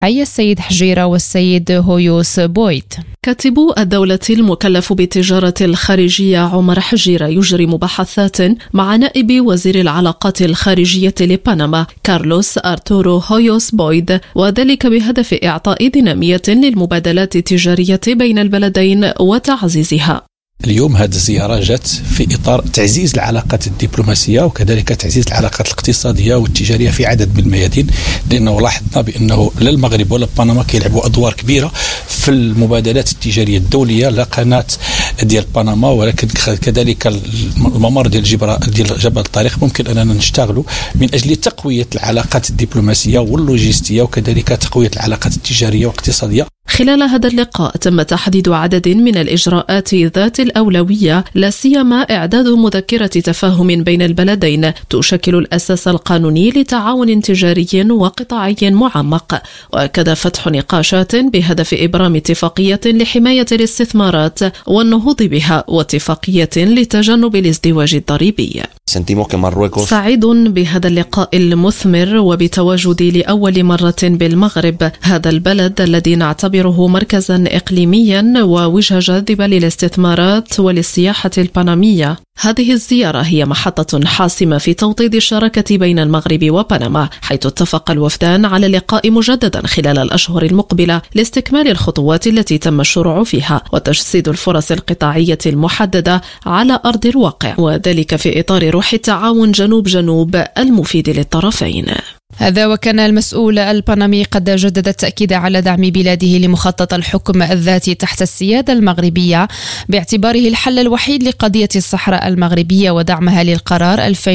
السيد حجيرة والسيد هويوس بويت. كاتب الدولة المكلف بالتجارة الخارجية عمر حجيرة يجري مباحثات مع نائب وزير العلاقات الخارجية لبنما كارلوس أرتورو هويوس بويد، وذلك بهدف إعطاء دينامية للمبادلات التجارية بين البلدين وتعزيزها. اليوم هذه الزيارة جات في إطار تعزيز العلاقات الدبلوماسية وكذلك تعزيز العلاقات الاقتصادية والتجارية في عدد من الميادين، لأنه لاحظنا بأنه لا المغرب ولا بنما كيلعبوا أدوار كبيرة في المبادلات التجارية الدولية، لا قناة ديال بنما ولكن كذلك الممر ديال جبل الطريق ممكن أننا نشتغلوا من أجل تقوية العلاقات الدبلوماسية واللوجستية وكذلك تقوية العلاقات التجارية والاقتصادية. خلال هذا اللقاء تم تحديد عدد من الإجراءات ذات الأولوية، لا سيما إعداد مذكرة تفاهم بين البلدين تشكل الأساس القانوني لتعاون تجاري وقطاعي معمق، وكذا فتح نقاشات بهدف إبرام اتفاقية لحماية الاستثمارات والنهوض بها واتفاقية لتجنب الازدواج الضريبي. سعيد بهذا اللقاء المثمر وبتواجدي لأول مرة بالمغرب، هذا البلد الذي نعتبره مركزا إقليميا ووجهة جاذبة للاستثمارات وللسياحة البنمية. هذه الزيارة هي محطة حاسمة في توطيد الشراكة بين المغرب وبنما، حيث اتفق الوفدان على اللقاء مجددا خلال الأشهر المقبلة لاستكمال الخطوات التي تم الشروع فيها وتجسيد الفرص القطاعية المحددة على أرض الواقع، وذلك في إطار روح التعاون جنوب جنوب المفيد للطرفين. هذا وكان المسؤول البنمي قد جدد التأكيد على دعم بلاده لمخطط الحكم الذاتي تحت السيادة المغربية باعتباره الحل الوحيد لقضية الصحراء المغربية ودعمها للقرار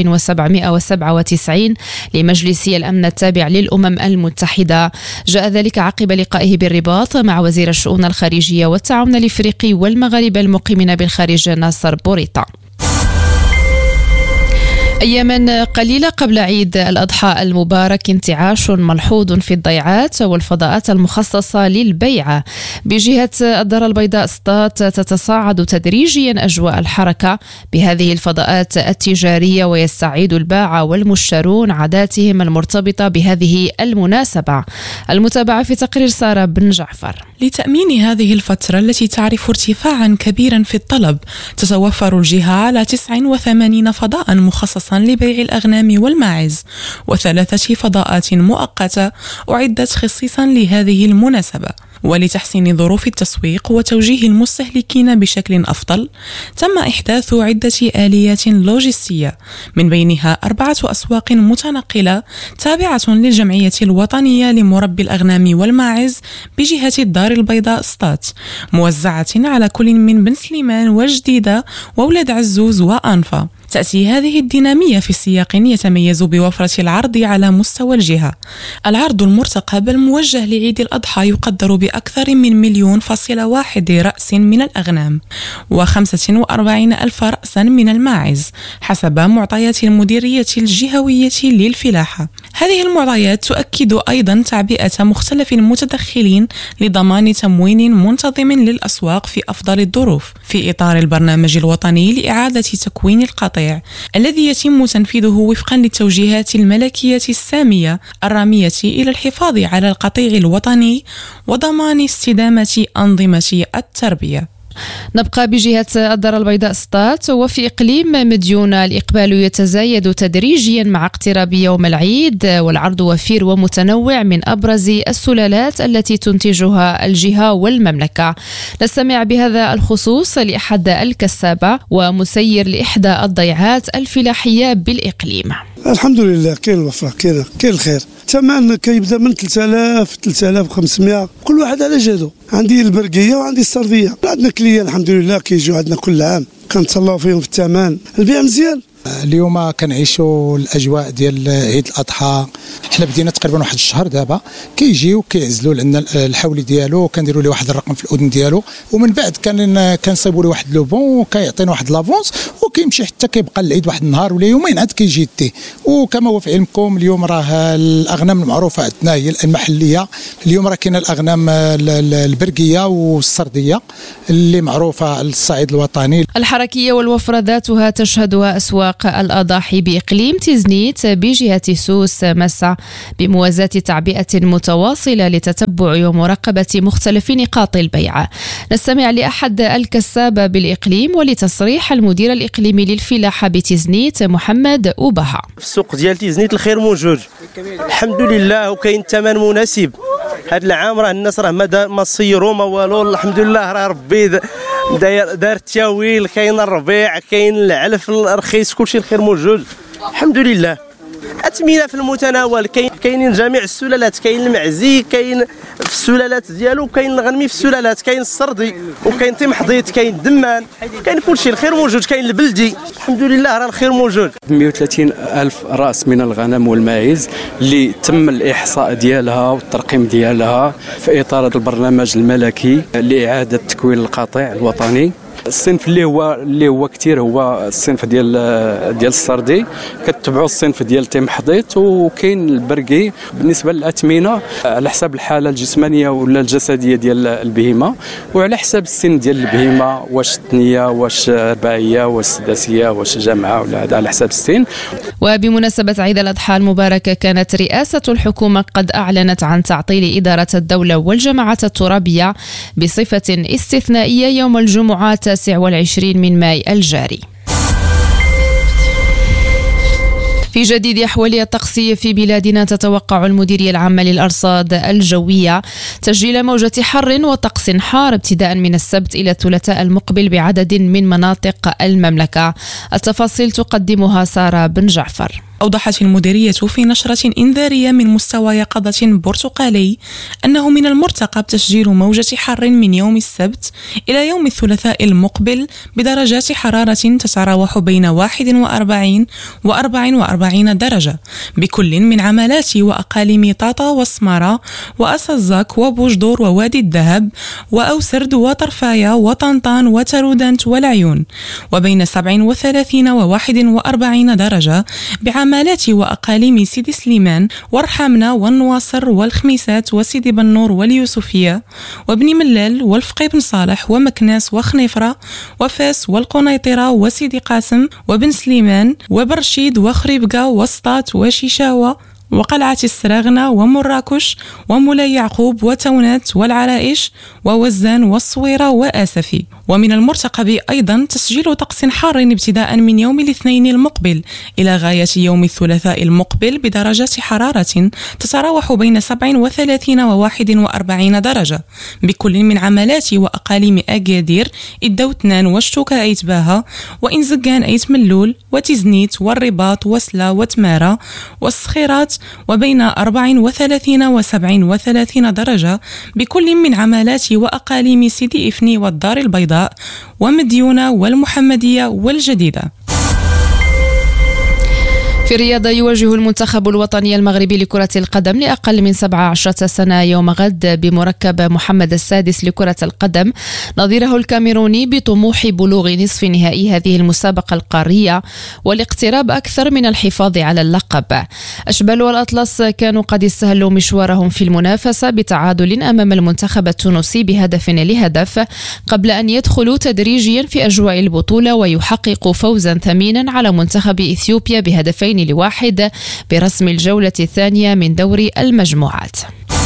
2797 لمجلس الأمن التابع للأمم المتحدة. جاء ذلك عقب لقائه بالرباط مع وزير الشؤون الخارجية والتعاون الإفريقي والمغاربة المقيمين بالخارج ناصر بوريطة. أياما قليلة قبل عيد الأضحى المبارك انتعاش ملحوظ في الضيعات والفضاءات المخصصة للبيعة. بجهة الدار البيضاء سطات تتصاعد تدريجيا أجواء الحركة بهذه الفضاءات التجارية، ويستعيد الباعة والمشترون عاداتهم المرتبطة بهذه المناسبة. المتابعة في تقرير سارة بن جعفر. لتأمين هذه الفترة التي تعرف ارتفاعا كبيرا في الطلب، تتوفر الجهة على 89 فضاء مخصصة لبيع الأغنام والماعز و3 فضاءات مؤقتة أعدت خصيصا لهذه المناسبة. ولتحسين ظروف التسويق وتوجيه المستهلكين بشكل أفضل، تم إحداث عدة آليات لوجستية، من بينها 4 أسواق متنقلة تابعة للجمعية الوطنية لمربي الأغنام والماعز بجهة الدار البيضاء سطات، موزعة على كل من بن سليمان وجديدة وولاد عزوز وأنفا. تأتي هذه الدينامية في سياق يتميز بوفرة العرض على مستوى الجهة. العرض المرتقب الموجه لعيد الأضحى يقدر بأكثر من 1.1 مليون رأس من الأغنام و45,000 رأسا من الماعز حسب معطيات المديرية الجهوية للفلاحة. هذه المعطيات تؤكد أيضا تعبئة مختلف المتدخلين لضمان تموين منتظم للأسواق في أفضل الظروف في إطار البرنامج الوطني لإعادة تكوين القطيع الذي يتم تنفيذه وفقا للتوجيهات الملكية السامية الرامية إلى الحفاظ على القطيع الوطني وضمان استدامة أنظمة التربية. نبقى بجهة الدار البيضاء سطات، وفي إقليم مديونة الإقبال يتزايد تدريجيا مع اقتراب يوم العيد، والعرض وفير ومتنوع من أبرز السلالات التي تنتجها الجهة والمملكة. نستمع بهذا الخصوص لأحد الكسابة ومسير لإحدى الضيعات الفلاحية بالإقليم. الحمد لله كاين الوفرة، كاين الخير. الثمن كيبدا من 3000 3500، كل واحد على جهده. عندي البرقيه وعندي السرديه. عندنا كليان الحمد لله كيجيو عندنا كل عام، كنتهلاو فيهم في الثمن. البيع مزيان. اليوم كنعيشوا الاجواء ديال عيد الاضحى. حنا بدينا تقريبا واحد الشهر دابا كيجيو كيعزلوا لنا الحولي ديالو، كنديروا له واحد الرقم في الاذن ديالو، ومن بعد كنصيبوا له واحد لو بون وكيعطينا واحد لافونس وكيمشي حتى كيبقى العيد واحد النهار ولا يومين عاد كيجي يديه. وكما هو في علمكم اليوم راه الاغنام المعروفه عندنا هي المحليه. اليوم راه كاينه الاغنام البرقيه والسرديه اللي معروفه على الصعيد الوطني. الحركيه والوفره ذاتها تشهدها اسواق سباق الأضاحي بإقليم تيزنيت بجهة سوس مسا بموازاة تعبئة متواصلة لتتبع ومراقبة مختلف نقاط البيع. نستمع لأحد الكسابة بالإقليم ولتصريح المدير الإقليمي للفلاحة بتيزنيت محمد أوبها. في السوق ديال تيزنيت الخير موجود الحمد لله، وكاين ثمن مناسب. هذا العام راه الناس راه ما صيروا ما والو، الحمد لله راه ربي دار التاويل، كاين الربيع كاين العلف الرخيص، كلشي الخير موجود الحمد لله. أثمنة في المتناول، كاينين جميع السلالات، كاين المعزي كاين في السلالات ديالو، كاين الغنمي في السلالات، كاين السردي وكاين طمحضيط، كاين الدمان، كاين كلشي الخير موجود، كاين البلدي الحمد لله راه الخير موجود. 130 ألف رأس من الغنم والماعز اللي تم الإحصاء ديالها والترقيم ديالها في إطار البرنامج الملكي لإعادة تكوين القطيع الوطني. الصنف اللي هو كثير هو الصنف ديال السردي، كتبعوا الصنف ديال تيمحضيط، وكاين البرقي. بالنسبه للاثمنه على حساب الحاله الجسمانيه ولا الجسديه ديال البهيمه، وعلى حساب السن ديال البهيمه، واش ثنيه واش رباعيه واش سداسيه واش جامعه، ولا هذا على حساب السن. وبمناسبه عيد الاضحى المبارك، كانت رئاسه الحكومه قد اعلنت عن تعطيل اداره الدوله والجماعات الترابيه بصفه استثنائيه يوم الجمعه 29 من ماي الجاري. في جديد أحوال الطقس في بلادنا، تتوقع المديرية العامة للأرصاد الجوية تسجيل موجة حر وطقس حار ابتداء من السبت إلى الثلاثاء المقبل بعدد من مناطق المملكة. التفاصيل تقدمها سارة بن جعفر. أوضحت المديرية في نشرة إنذارية من مستوى يقظة برتقالي أنه من المرتقب تسجيل موجة حر من يوم السبت إلى يوم الثلاثاء المقبل بدرجات حرارة تتراوح بين 41 و 44 درجة بكل من عمالات وأقاليم طاطا وسمارة وأسزاك وبوجدور ووادي الذهب وأوسرد وطرفايا وطنطان وترودنت والعيون، وبين 37 و 41 درجة بعمالات وأقاليم سيدي سليمان ورحامنا والنواصر والخميسات وسيدي بنور واليوسفية وبني ملال والفقي بن صالح ومكناس وخنيفرة وفاس والقنيطرة وسيدي قاسم وبن سليمان وبرشيد وخريبقة وسطات وشيشاوة وقلعة السراغنة ومراكش ومولاي يعقوب وتونات والعرائش ووزان والصويرة وآسفي. ومن المرتقب أيضا تسجيل طقس حار ابتداء من يوم الاثنين المقبل إلى غاية يوم الثلاثاء المقبل بدرجات حرارة تتراوح بين 37 و 41 درجة بكل من عمالات وأقاليم أكادير الدوتنان والشوكة أيت باها وإنزقان أيت ملول وتزنيت والرباط وسلا وتمارة والصخيرات، وبين 34 و 37 درجة بكل من عمالات وأقاليم سيدي إفني والدار البيضاء ومديونة والمحمدية والجديدة. في الرياضة، يواجه المنتخب الوطني المغربي لكرة القدم لأقل من 17 سنة يوم غد بمركب محمد السادس لكرة القدم نظيره الكاميروني بطموح بلوغ نصف نهائي هذه المسابقة القارية والاقتراب أكثر من الحفاظ على اللقب. أشبال والأطلس كانوا قد استهلوا مشوارهم في المنافسة بتعادل أمام المنتخب التونسي بهدف لهدف قبل أن يدخلوا تدريجيا في أجواء البطولة ويحققوا فوزا ثمينا على منتخب إثيوبيا بهدفين لواحد برسم الجولة الثانية من دوري المجموعات.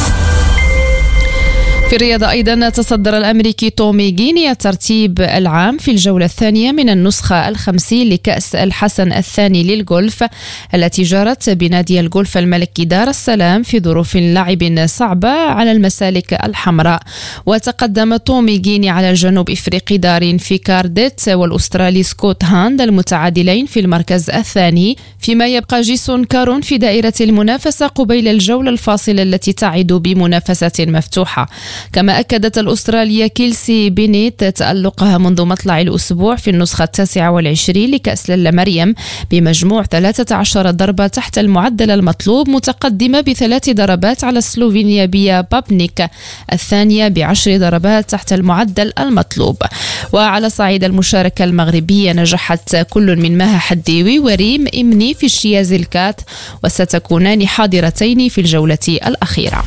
في الرياضة أيضا، تصدر الأمريكي تومي جيني الترتيب العام في الجولة الثانية من النسخة 50 لكأس الحسن الثاني للجولف التي جرت بنادي الجولف الملكي دار السلام في ظروف لعب صعبة على المسالك الحمراء. وتقدم تومي جيني على الجنوب إفريقي دارين في كارديت والأسترالي سكوت هاند المتعادلين في المركز الثاني، فيما يبقى جيسون كارون في دائرة المنافسة قبيل الجولة الفاصلة التي تعد بمنافسة مفتوحة. كما أكدت الأسترالية كيلسي بينيت تألقها منذ مطلع الأسبوع في النسخة 29 لكأس لالا مريم بمجموع 13 ضربة تحت المعدل المطلوب، متقدمة ب3 ضربات على السلوفينيا بيا بابنيك الثانية ب10 ضربات تحت المعدل المطلوب. وعلى صعيد المشاركة المغربية، نجحت كل من مها حديوي وريم إمني في الشياز الكات وستكونان حاضرتين في الجولة الأخيرة.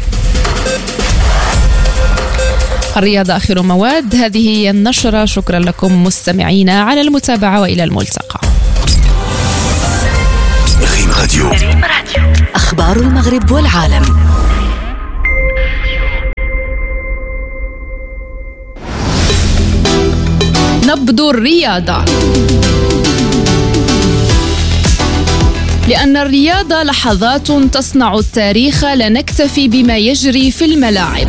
الرياضة آخر مواد. هذه هي النشرة. شكرا لكم مستمعينا على المتابعة وإلى الملتقى. راديو. أخبار المغرب والعالم. نبض الرياضة. لأن الرياضة لحظات تصنع التاريخ، لا نكتفي بما يجري في الملاعب.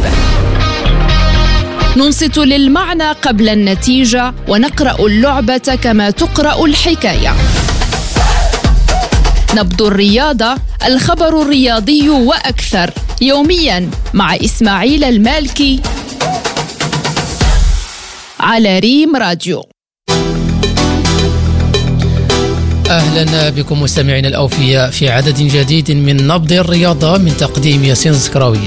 ننصت للمعنى قبل النتيجة، ونقرأ اللعبة كما تقرأ الحكاية. نبض الرياضة، الخبر الرياضي وأكثر، يومياً مع إسماعيل المالكي على ريم راديو. أهلا بكم مستمعين الأوفياء في عدد جديد من نبض الرياضة من تقديم ياسين زكراوي.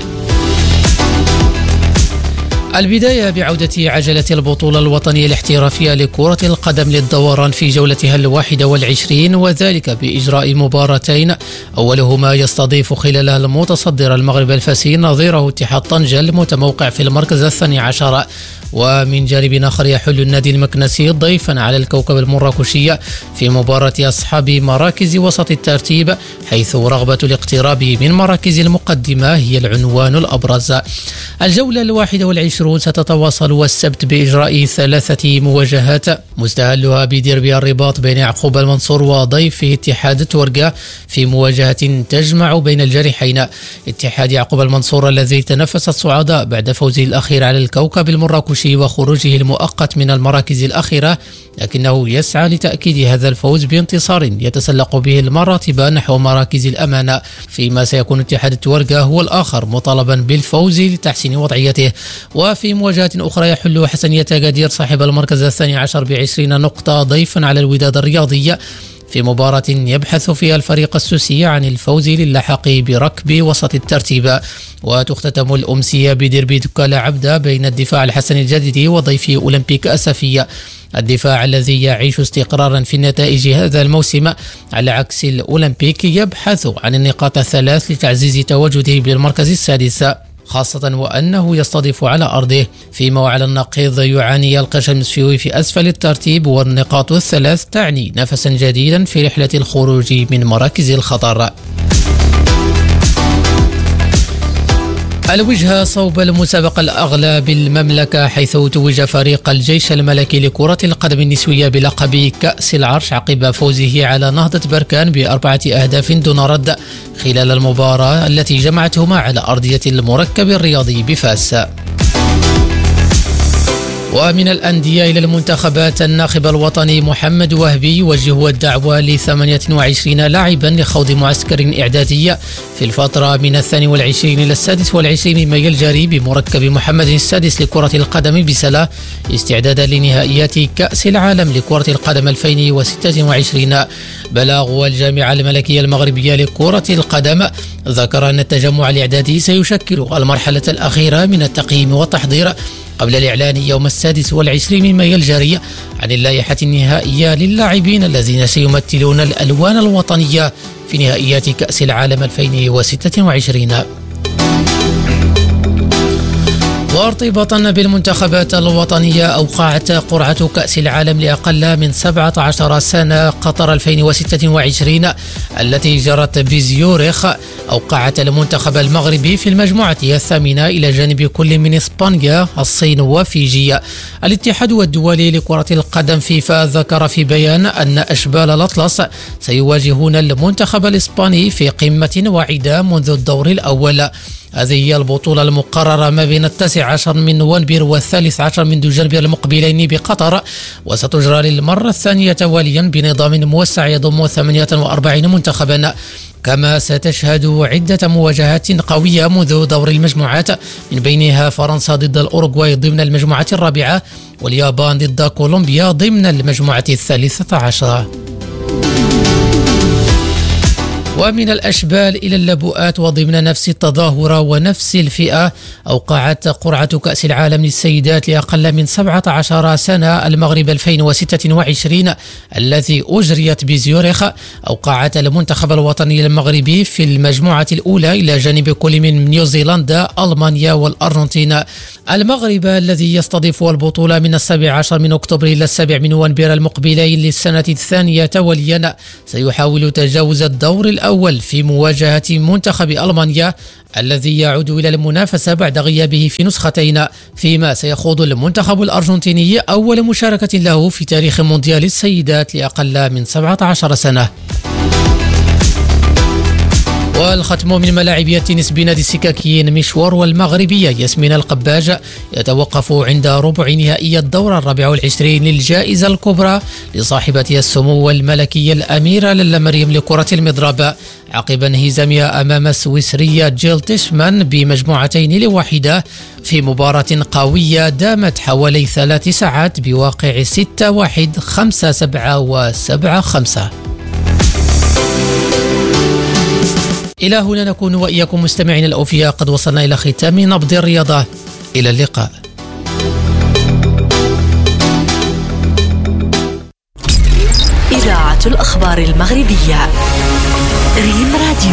البداية بعودة عجلة البطولة الوطنية الاحترافية لكرة القدم للدوران في جولتها 21، وذلك بإجراء مباراتين، أولهما يستضيف خلالها المتصدر المغرب الفاسي نظيره اتحاد طنجة المتموقع في المركز 12، ومن جانب آخر يحل النادي المكنسي ضيفا على الكوكب المراكشي في مباراة أصحاب مراكز وسط الترتيب، حيث رغبة الاقتراب من مراكز المقدمة هي العنوان الأبرز. الجولة 21 ستتواصل السبت بإجراء 3 مواجهات، مستهلها بديربي الرباط بين يعقوب المنصور وضيفه اتحاد تورقة في مواجهة تجمع بين الجريحين. اتحاد يعقوب المنصور الذي تنفس الصعداء بعد فوزه الأخير على الكوكب المراكشي وخروجه المؤقت من المراكز الأخيرة، لكنه يسعى لتأكيد هذا الفوز بانتصار يتسلق به المراتب نحو مراكز الأمانة، فيما سيكون اتحاد تورقة هو الآخر مطالبا بالفوز لتحسين وضعيته. وفي مواجهة أخرى يحل حسنية قدير صاحب المركز 12 ب20 نقطة ضيفا على الوداد الرياضي في مباراة يبحث فيها الفريق السوسي عن الفوز للحاق بركب وسط الترتيب. وتختتم الأمسية بديربي دكالة عبدة بين الدفاع الحسني الجديدي وضيفي أولمبيك أسفية. الدفاع الذي يعيش استقرارا في النتائج هذا الموسم على عكس الأولمبيك يبحث عن النقاط 3 لتعزيز تواجده بالمركز السادس، خاصة وأنه يستضيف على أرضه، فيما وعلى النقيض يعاني القرش المسفيوي في أسفل الترتيب، والنقاط 3 تعني نفسا جديدا في رحلة الخروج من مراكز الخطر. الوجهة صوب المسابقة الأغلى بالمملكة، حيث توج فريق الجيش الملكي لكرة القدم النسوية بلقب كأس العرش عقب فوزه على نهضة بركان ب4 أهداف دون رد خلال المباراة التي جمعتهما على أرضية المركب الرياضي بفاس. ومن الأندية إلى المنتخبات، الناخب الوطني محمد وهبي يوجه الدعوة ل28 لاعبا لخوض معسكر إعدادي في الفترة من 22 إلى 26 من مايو الجاري بمركب محمد السادس لكرة القدم بسلا، استعدادا لنهائيات كأس العالم لكرة القدم 2026. بلاغ الجامعة الملكية المغربية لكرة القدم ذكر أن التجمع الإعدادي سيشكل المرحلة الأخيرة من التقييم والتحضير قبل الإعلان يوم 26 من مايو الجاري عن اللائحة النهائية للاعبين الذين سيمثلون الألوان الوطنية في نهائيات كأس العالم 2026. وارتباطا بالمنتخبات الوطنية، أوقعت قرعة كأس العالم لأقل من 17 سنة قطر 2026 التي جرت بزيورخ، أوقعت المنتخب المغربي في المجموعة 8 إلى جانب كل من إسبانيا، الصين وفيجي. الاتحاد الدولي لكرة القدم فيفا ذكر في بيان أن أشبال الأطلس سيواجهون المنتخب الإسباني في قمة واعدة منذ الدور الأول. هذه هي البطولة المقررة ما بين 19 من نوفمبر و13 من دجنبر المقبلين بقطر، وستجرى للمرة الثانية تواليا بنظام موسع يضم 48 منتخبا. كما ستشهد عدة مواجهات قوية منذ دور المجموعات، من بينها فرنسا ضد الأوروغواي ضمن المجموعة الرابعة، واليابان ضد كولومبيا ضمن المجموعة 13. ومن الأشبال إلى اللبؤات، وضمن نفس التظاهرة ونفس الفئة، أوقعت قرعة كأس العالم للسيدات لأقل من 17 سنة المغرب 2026 التي أجريت بزيورخ، أوقعت المنتخب الوطني المغربي في المجموعة الأولى إلى جانب كل من نيوزيلندا، ألمانيا والأرجنتين. المغرب الذي يستضيف البطولة من 17 من أكتوبر إلى 7 من نوفمبر المقبلين للسنة الثانية تواليا سيحاول تجاوز الدور الأول الأول في مواجهة منتخب ألمانيا الذي يعود إلى المنافسة بعد غيابه في نسختين، فيما سيخوض المنتخب الأرجنتيني أول مشاركة له في تاريخ مونديال السيدات لأقل من 17 سنة. والختم من ملاعب التنس بنادي السكاكين مشوار والمغربية ياسمين القباج يتوقف عند ربع نهائي الدورة 24 للجائزة الكبرى لصاحبة السمو الملكي الأميرة لالا مريم لكرة المضرب عقب انهزامها أمام السويسرية جيل تيشمان ب2-1 في مباراة قوية دامت حوالي 3 ساعات بواقع 6-1 5-7 و7-5. إلى هنا نكون وإياكم مستمعين الأوفياء قد وصلنا إلى ختام نبض الرياضة. إلى اللقاء. إذاعة الأخبار المغربية ريم راديو.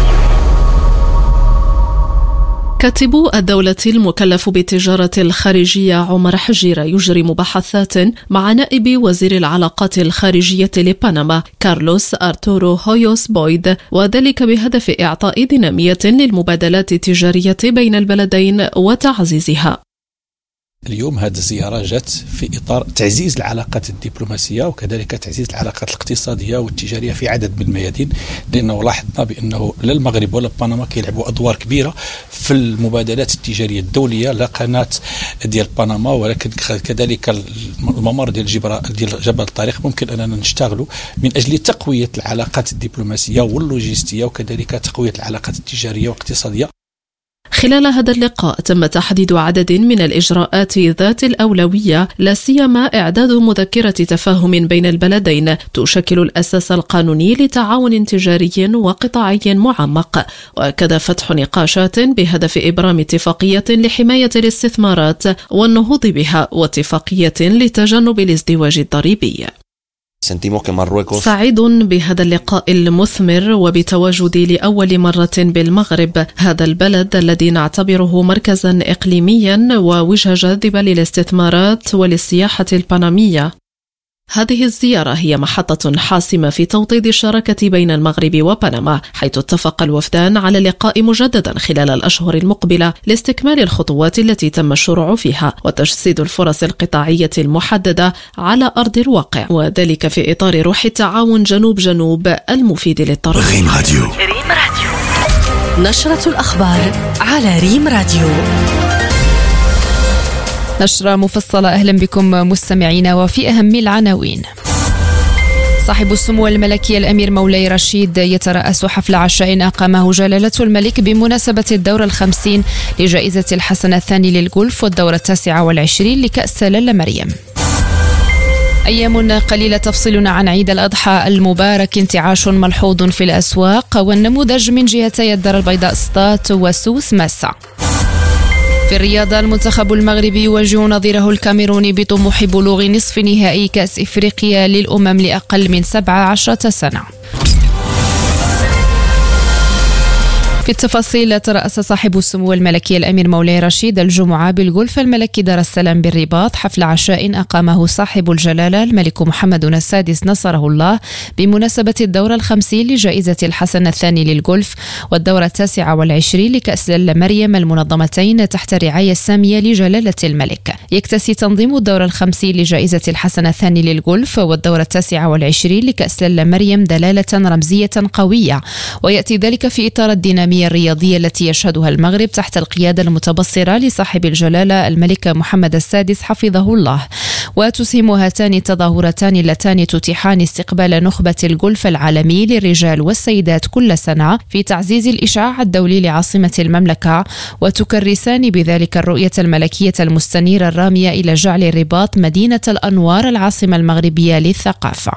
كاتب الدولة المكلف بالتجارة الخارجية عمر حجيرة يجري مباحثات مع نائب وزير العلاقات الخارجية لبنما كارلوس أرتورو هويوس بويد، وذلك بهدف إعطاء دينامية للمبادلات التجارية بين البلدين وتعزيزها. اليوم هذه الزيارة جات في إطار تعزيز العلاقات الدبلوماسية وكذلك تعزيز العلاقات الاقتصادية والتجارية في عدد من الميادين، لأنه لاحظنا بأنه لا المغرب ولا بنما كيلعبوا أدوار كبيرة في المبادلات التجارية الدولية، لا قناة ديال بنما ولكن كذلك الممر ديال جبل الطريق ممكن أننا نشتغلوا من أجل تقوية العلاقات الدبلوماسية واللوجستية وكذلك تقوية العلاقات التجارية والاقتصادية. خلال هذا اللقاء تم تحديد عدد من الإجراءات ذات الأولوية، لا سيما إعداد مذكرة تفاهم بين البلدين تشكل الأساس القانوني لتعاون تجاري وقطاعي معمق، وكذا فتح نقاشات بهدف إبرام اتفاقية لحماية الاستثمارات والنهوض بها واتفاقية لتجنب الازدواج الضريبي. سعيد بهذا اللقاء المثمر وبتواجدي لأول مرة بالمغرب، هذا البلد الذي نعتبره مركزا إقليميا ووجهة جاذبة للاستثمارات وللسياحة البنمية. هذه الزيارة هي محطة حاسمة في توطيد الشراكة بين المغرب وبنما، حيث اتفق الوفدان على اللقاء مجددا خلال الأشهر المقبلة لاستكمال الخطوات التي تم الشروع فيها وتجسيد الفرص القطاعية المحددة على أرض الواقع، وذلك في إطار روح التعاون جنوب جنوب المفيد للطرفين. ريم راديو. نشرة الأخبار على ريم راديو. نشرة مفصلة. أهلا بكم مستمعينا، وفي أهم العناوين: صاحب السمو الملكي الأمير مولاي رشيد يترأس حفل عشاء أقامه جلالة الملك بمناسبة الدورة 50 لجائزة الحسن الثاني للجولف والدورة 29 لكأس لالا مريم. أيام قليلة تفصلنا عن عيد الأضحى المبارك، انتعاش ملحوظ في الأسواق، والنموذج من جهتي الدار البيضاء سطات وسوس ماسا. في الرياضة، المنتخب المغربي يواجه نظيره الكاميروني بطموح بلوغ نصف نهائي كأس إفريقيا للأمم لأقل من 17 سنة. في التفاصيل، ترأس صاحب السمو الملكي الأمير مولاي رشيد الجمعة بالغولف الملكي دار السلام بالرباط حفل عشاء أقامه صاحب الجلالة الملك محمد السادس نصره الله بمناسبة الدورة 50 لجائزة الحسن الثاني للغولف والدورة 29 لكأس لالا مريم، المنظمتين تحت الرعاية السامية لجلالة الملك. يكتسي تنظيم الدورة 50 لجائزة الحسن الثاني للغولف والدورة 29 لكأس لالا مريم دلالة رمزية قوية، ويأتي ذلك في إطار الدينامية الرياضية التي يشهدها المغرب تحت القيادة المتبصرة لصاحب الجلالة الملك محمد السادس حفظه الله. وتسهم هاتان التظاهرتان اللتان تتيحان استقبال نخبة الجولف العالمي للرجال والسيدات كل سنة في تعزيز الإشعاع الدولي لعاصمة المملكة، وتكرسان بذلك الرؤية الملكية المستنيرة الرامية إلى جعل الرباط مدينة الأنوار العاصمة المغربية للثقافة.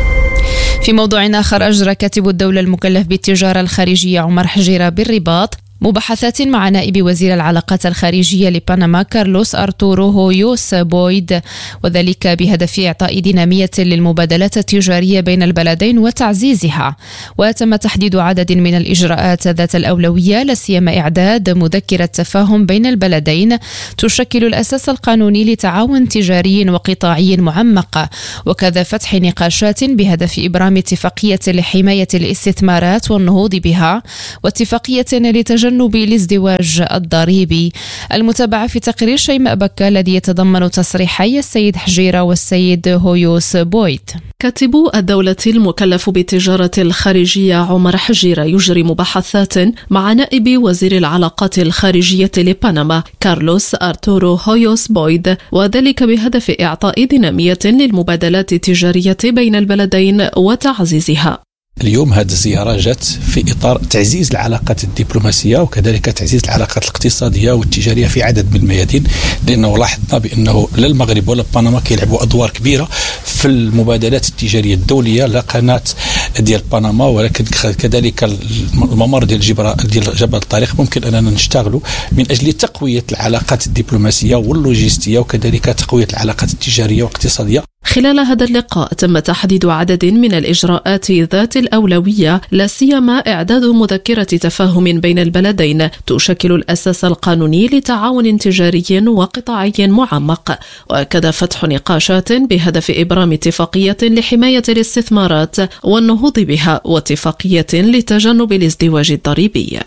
في موضوع آخر، أجرى كاتب الدولة المكلف بالتجارة الخارجية عمر حجيرة بالرباط مباحثات مع نائب وزير العلاقات الخارجية لبنما كارلوس أرتورو هويوس بويد، وذلك بهدف إعطاء دينامية للمبادلات التجارية بين البلدين وتعزيزها. وتم تحديد عدد من الإجراءات ذات الأولوية، لا سيما إعداد مذكرة تفاهم بين البلدين تشكل الأساس القانوني لتعاون تجاري وقطاعي معمق، وكذا فتح نقاشات بهدف إبرام اتفاقية لحماية الاستثمارات والنهوض بها، واتفاقية لتجنب الازدواج الضريبي. المتابعة في تقرير شيماء بكا الذي يتضمن تصريحي السيد حجيرة والسيد هويوس بويد. كاتب الدولة المكلف بالتجارة الخارجية عمر حجيرة يجري مباحثات مع نائب وزير العلاقات الخارجية لبنما كارلوس أرتورو هويوس بويد، وذلك بهدف إعطاء دينامية للمبادلات التجارية بين البلدين وتعزيزها. اليوم هذه الزيارة جات في إطار تعزيز العلاقات الدبلوماسية وكذلك تعزيز العلاقات الاقتصادية والتجارية في عدد من الميادين، لأنه لاحظنا بأنه لا المغرب ولا بنما كيلعبوا أدوار كبيرة في المبادلات التجارية الدولية، لا قناة ديال بنما ولكن كذلك الممر ديال جبل الطريق ممكن أننا نشتغلوا من أجل تقوية العلاقات الدبلوماسية واللوجستية وكذلك تقوية العلاقات التجارية والاقتصادية. خلال هذا اللقاء تم تحديد عدد من الإجراءات ذات الأولوية، لا سيما إعداد مذكرة تفاهم بين البلدين تشكل الأساس القانوني لتعاون تجاري وقطاعي معمق، وكذا فتح نقاشات بهدف إبرام اتفاقية لحماية الاستثمارات والنهوض بها، واتفاقية لتجنب الازدواج الضريبي.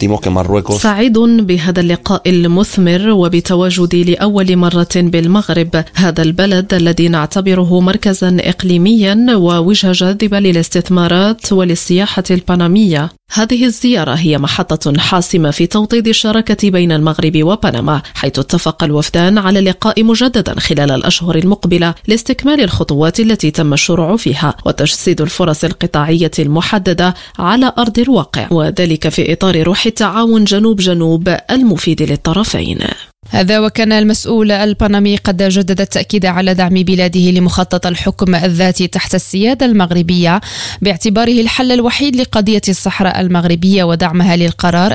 سعيد بهذا اللقاء المثمر وبتواجدي لأول مرة بالمغرب، هذا البلد الذي نعتبره مركزا إقليميا ووجهة جاذبة للاستثمارات وللسياحة البنمية. هذه الزيارة هي محطة حاسمة في توطيد الشراكة بين المغرب وبنما، حيث اتفق الوفدان على اللقاء مجددا خلال الأشهر المقبلة لاستكمال الخطوات التي تم الشروع فيها وتجسيد الفرص القطاعية المحددة على أرض الواقع، وذلك في إطار روح التعاون جنوب جنوب المفيد للطرفين. هذا وكان المسؤول البنمي قد جدد التأكيد على دعم بلاده لمخطط الحكم الذاتي تحت السيادة المغربية باعتباره الحل الوحيد لقضية الصحراء المغربية ودعمها للقرار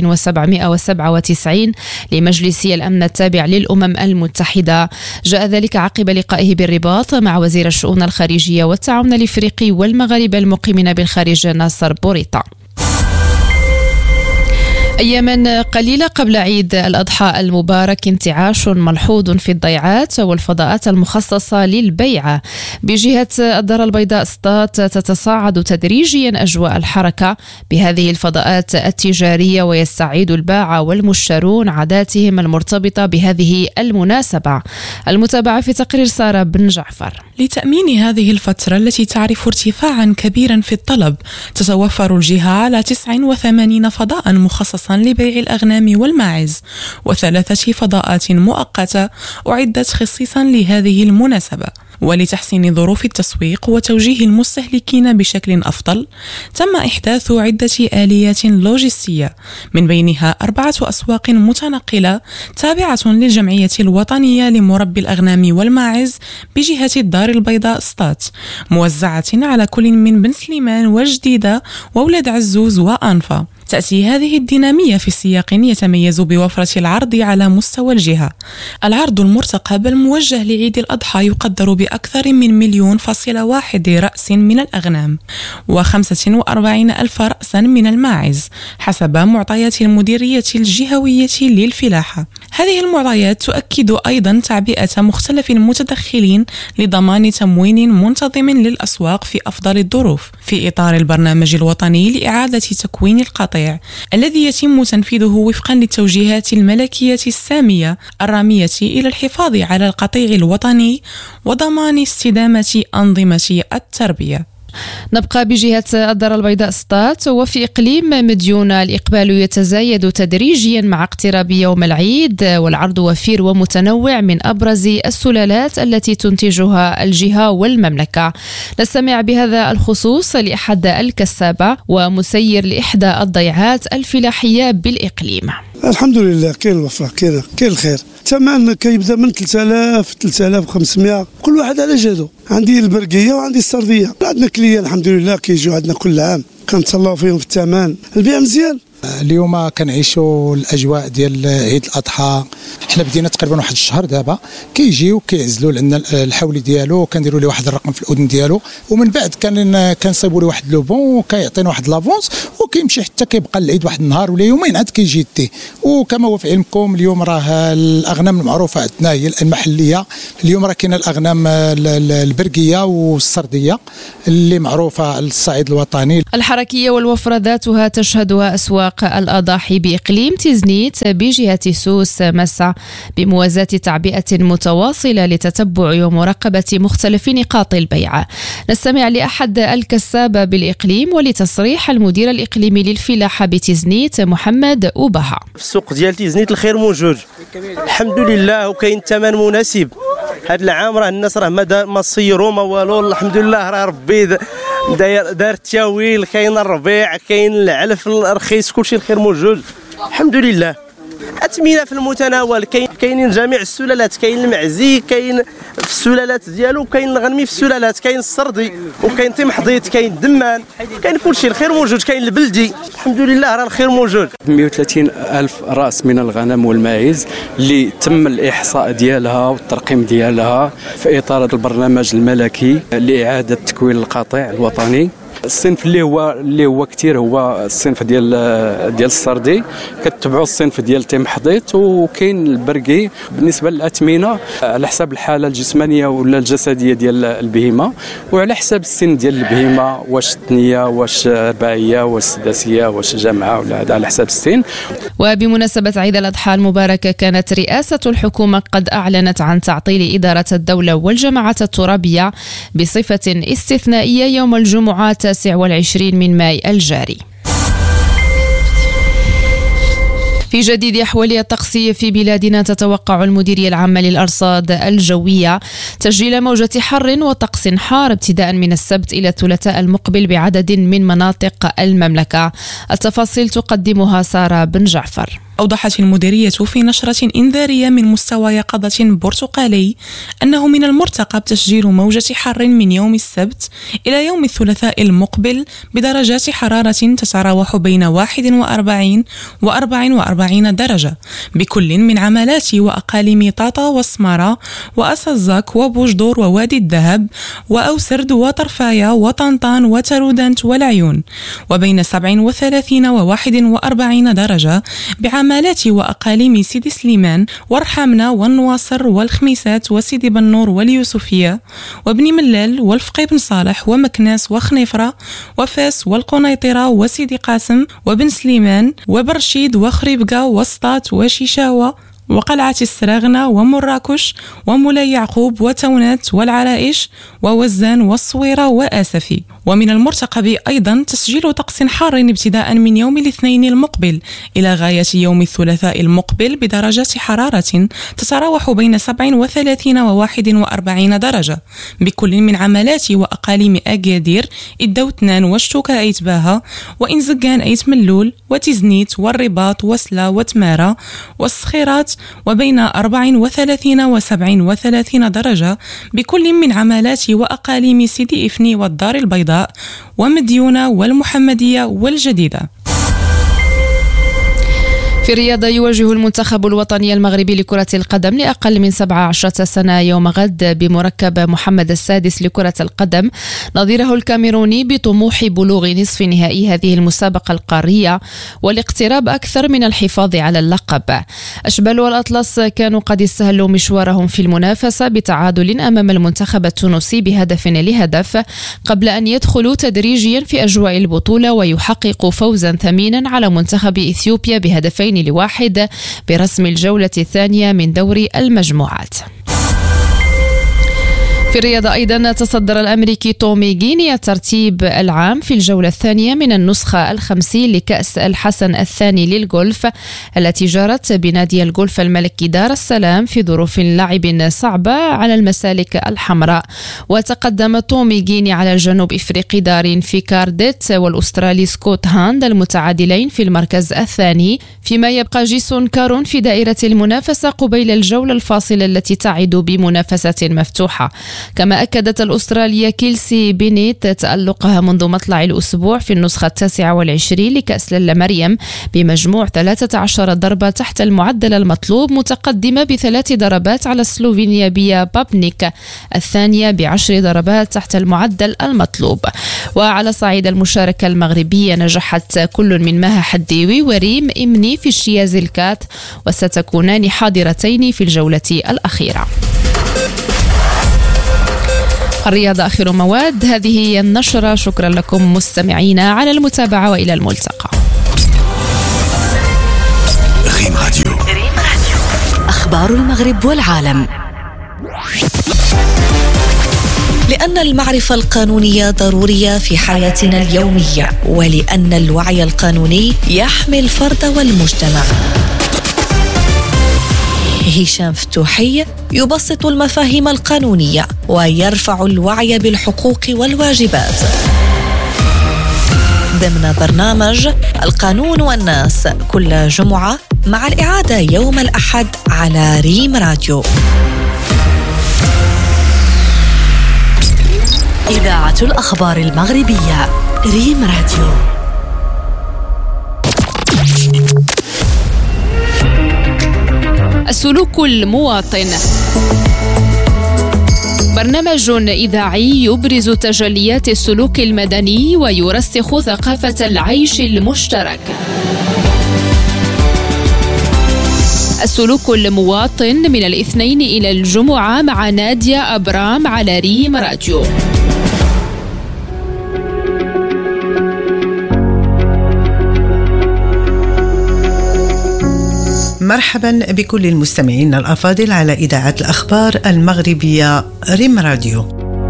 2797 لمجلس الأمن التابع للأمم المتحدة. جاء ذلك عقب لقائه بالرباط مع وزير الشؤون الخارجية والتعاون الإفريقي والمغاربة المقيمين بالخارج ناصر بوريطة. أياما قليلة قبل عيد الأضحى المبارك انتعاش ملحوظ في الضيعات والفضاءات المخصصة للبيعة. بجهة الدار البيضاء سطات تتصاعد تدريجيا أجواء الحركة بهذه الفضاءات التجارية، ويستعيد الباعة والمشترون عاداتهم المرتبطة بهذه المناسبة. المتابعة في تقرير سارة بن جعفر. لتأمين هذه الفترة التي تعرف ارتفاعا كبيرا في الطلب، تتوفر الجهة على 89 فضاء مخصصة لبيع الأغنام والماعز، و3 فضاءات مؤقتة أعدت خصيصا لهذه المناسبة. ولتحسين ظروف التسويق وتوجيه المستهلكين بشكل أفضل، تم إحداث عدة آليات لوجستية، من بينها 4 أسواق متنقلة تابعة للجمعية الوطنية لمربي الأغنام والماعز بجهة الدار البيضاء سطات، موزعة على كل من بن سليمان وجديدة وولاد عزوز وأنفا. تأتي هذه الدينامية في سياق يتميز بوفرة العرض على مستوى الجهة. العرض المرتقب الموجه لعيد الأضحى يقدر بأكثر من 1.1 مليون رأس من الأغنام و45,000 رأسا من الماعز حسب معطيات المديرية الجهوية للفلاحة. هذه المعطيات تؤكد أيضا تعبئة مختلف المتدخلين لضمان تموين منتظم للأسواق في أفضل الظروف في إطار البرنامج الوطني لإعادة تكوين القطيع الذي يتم تنفيذه وفقا للتوجيهات الملكية السامية الرامية إلى الحفاظ على القطيع الوطني وضمان استدامة أنظمة التربية. نبقى بجهة الدار البيضاء سطات، وفي إقليم مديونة الإقبال يتزايد تدريجيا مع اقتراب يوم العيد، والعرض وفير ومتنوع من أبرز السلالات التي تنتجها الجهة والمملكة. نستمع بهذا الخصوص لأحد الكسابة ومسير لإحدى الضيعات الفلاحية بالإقليم. الحمد لله كاين الوفرة، كاين الخير. الثمن كيبدا من 3000 3500، كل واحد على جهده. عندي البرقية وعندي السردية. عندنا كلية الحمد لله كيجيو عندنا كل عام، كنتسلاو فيهم في الثمن. البيع مزيان اليوم كنعيشوا الاجواء ديال عيد الاضحى. حنا بدينا تقريبا واحد الشهر دابا كيجيو كيعزلوا لنا الحولي ديالو، كنديروا له واحد الرقم في الاذن ديالو، ومن بعد كنصيبوا له واحد لوبون وكيعطينا واحد لافونس وكيمشي حتى كيبقى العيد واحد النهار ولا يومين عاد كيجي يديه. وكما هو في علمكم اليوم راه الاغنام المعروفه عندنا هي المحليه. اليوم راه كاينه الاغنام البرقيه والسرديه اللي معروفه على الصعيد الوطني. الحركيه والوفره ذاتها تشهدها اسواق الاضاحي باقليم تيزنيت بجهه سوس مسا، بموازاة تعبئة متواصلة لتتبع ومراقبة مختلف نقاط البيع. نستمع لأحد الكسابة بالإقليم ولتصريح المدير الإقليمي للفلاحة بتيزنيت محمد أوبها. في السوق ديال تيزنيت الخير موجود الحمد لله، وكاين ثمن مناسب. هذا العام راه الناس راه ما صيروا ما والو، الحمد لله راه ربي دار التاويل، كاين الربيع كاين العلف الرخيص، كلشي الخير موجود الحمد لله. أثمنة في المتناول، كاينين جميع السلالات، كاين المعزي كاين في السلالات ديالو، كاين الغنمي في السلالات، كاين السردي وكاين طمحضيط، كاين الدمان، كاين كلشي الخير موجود، كاين البلدي الحمد لله راه الخير موجود. 130 ألف رأس من الغنم والماعز اللي تم الإحصاء ديالها والترقيم ديالها في إطار البرنامج الملكي لإعادة تكوين القطيع الوطني. الصنف اللي هو كثير هو الصنف ديال السردي، كتبعوا الصنف ديال تمحضيط، وكاين البرقي. بالنسبه للاثمنه على حساب الحاله الجسمانيه ولا الجسديه ديال البهيمه، وعلى حساب السن ديال البهيمه، واش ثنيه واش رباعيه واش سداسيه واش جامعه، ولا هذا على حساب السن. وبمناسبه عيد الاضحى المباركه، كانت رئاسه الحكومه قد اعلنت عن تعطيل اداره الدوله والجماعات الترابيه بصفه استثنائيه يوم الجمعه 29 من ماي الجاري. في جديد أحوال الطقس في بلادنا، تتوقع المديرية العامة للأرصاد الجوية تسجيل موجة حر وطقس حار ابتداء من السبت إلى الثلاثاء المقبل بعدد من مناطق المملكة. التفاصيل تقدمها سارة بن جعفر. أوضحت المديرية في نشرة إنذارية من مستوى يقظة برتقالي أنه من المرتقب تسجيل موجة حر من يوم السبت إلى يوم الثلاثاء المقبل بدرجات حرارة تتراوح بين 41 و 44 درجة بكل من عمالات وأقاليم طاطا وسمارة وأسزاك وبوجدور ووادي الذهب وأوسرد وطرفايا وطنطان وترودنت والعيون، وبين 37 و 41 درجة بعمالات وأقاليم سيدي سليمان ورحامنا والنواصر والخميسات وسيدي بنور واليوسفية وبني ملال والفقي بن صالح ومكناس وخنيفرة وفاس والقنيطرة وسيدي قاسم وبن سليمان وبرشيد وخريبقة وسطات وشيشاوة وقلعة السراغنة ومراكش ومولاي يعقوب وتونات والعرائش ووزان والصويرة وآسفي. ومن المرتقب أيضا تسجيل طقس حار ابتداء من يوم الاثنين المقبل إلى غاية يوم الثلاثاء المقبل بدرجات حرارة تتراوح بين 37 و 41 درجة بكل من عمالات وأقاليم أكادير، الدوتنان والشوكة أيت باها وإنزقان أيت ملول وتزنيت والرباط وسلا وتمارة والصخيرات، وبين 34 و 37 درجة بكل من عمالات وأقاليم سيدي إفني والدار البيضاء ومديونة والمحمدية والجديدة. في الرياضة، يواجه المنتخب الوطني المغربي لكرة القدم لأقل من 17 سنة يوم غد بمركب محمد السادس لكرة القدم نظيره الكاميروني بطموح بلوغ نصف نهائي هذه المسابقة القارية والاقتراب أكثر من الحفاظ على اللقب. أشبال والأطلس كانوا قد استهلوا مشوارهم في المنافسة بتعادل أمام المنتخب التونسي بهدف لهدف قبل أن يدخلوا تدريجيا في أجواء البطولة ويحققوا فوزا ثمينا على منتخب إثيوبيا بهدفين لواحد برسم الجولة الثانية من دوري المجموعات. في الرياضة أيضا، تصدر الأمريكي تومي جيني الترتيب العام في الجولة الثانية من النسخة 50 لكأس الحسن الثاني للجولف التي جرت بنادي الجولف الملكي دار السلام في ظروف لعب صعبة على المسالك الحمراء. وتقدم تومي جيني على الجنوب إفريقي دارين في كارديت والأسترالي سكوت هاند المتعادلين في المركز الثاني، فيما يبقى جيسون كارون في دائرة المنافسة قبيل الجولة الفاصلة التي تعد بمنافسة مفتوحة. كما أكدت الأسترالية كيلسي بينيت تألقها منذ مطلع الأسبوع في النسخة 29 لكأس لالا مريم بمجموع 13 ضربة تحت المعدل المطلوب، متقدمة ب3 ضربات على السلوفينيا بيا بابنيك الثانية ب10 ضربات تحت المعدل المطلوب. وعلى صعيد المشاركة المغربية نجحت كل من مها حديوي وريم إمني في الشيازيلكات، وستكونان حاضرتين في الجولة الأخيرة. الرياضة آخر مواد. هذه هي النشرة. شكرا لكم مستمعينا على المتابعة وإلى الملتقى. ريم راديو. أخبار المغرب والعالم. لأن المعرفة القانونية ضرورية في حياتنا اليومية، ولأن الوعي القانوني يحمي الفرد والمجتمع. هشام فتوحي يبسط المفاهيم القانونية ويرفع الوعي بالحقوق والواجبات ضمن برنامج القانون والناس كل جمعة، مع الإعادة يوم الأحد على ريم راديو. إذاعة الأخبار المغربية ريم راديو. السلوك المواطن، برنامج إذاعي يبرز تجليات السلوك المدني ويرسخ ثقافة العيش المشترك. السلوك المواطن من الاثنين إلى الجمعة مع نادية أبرام على ريم راديو. مرحبا بكل المستمعين الأفاضل على إذاعة الأخبار المغربية ريم راديو.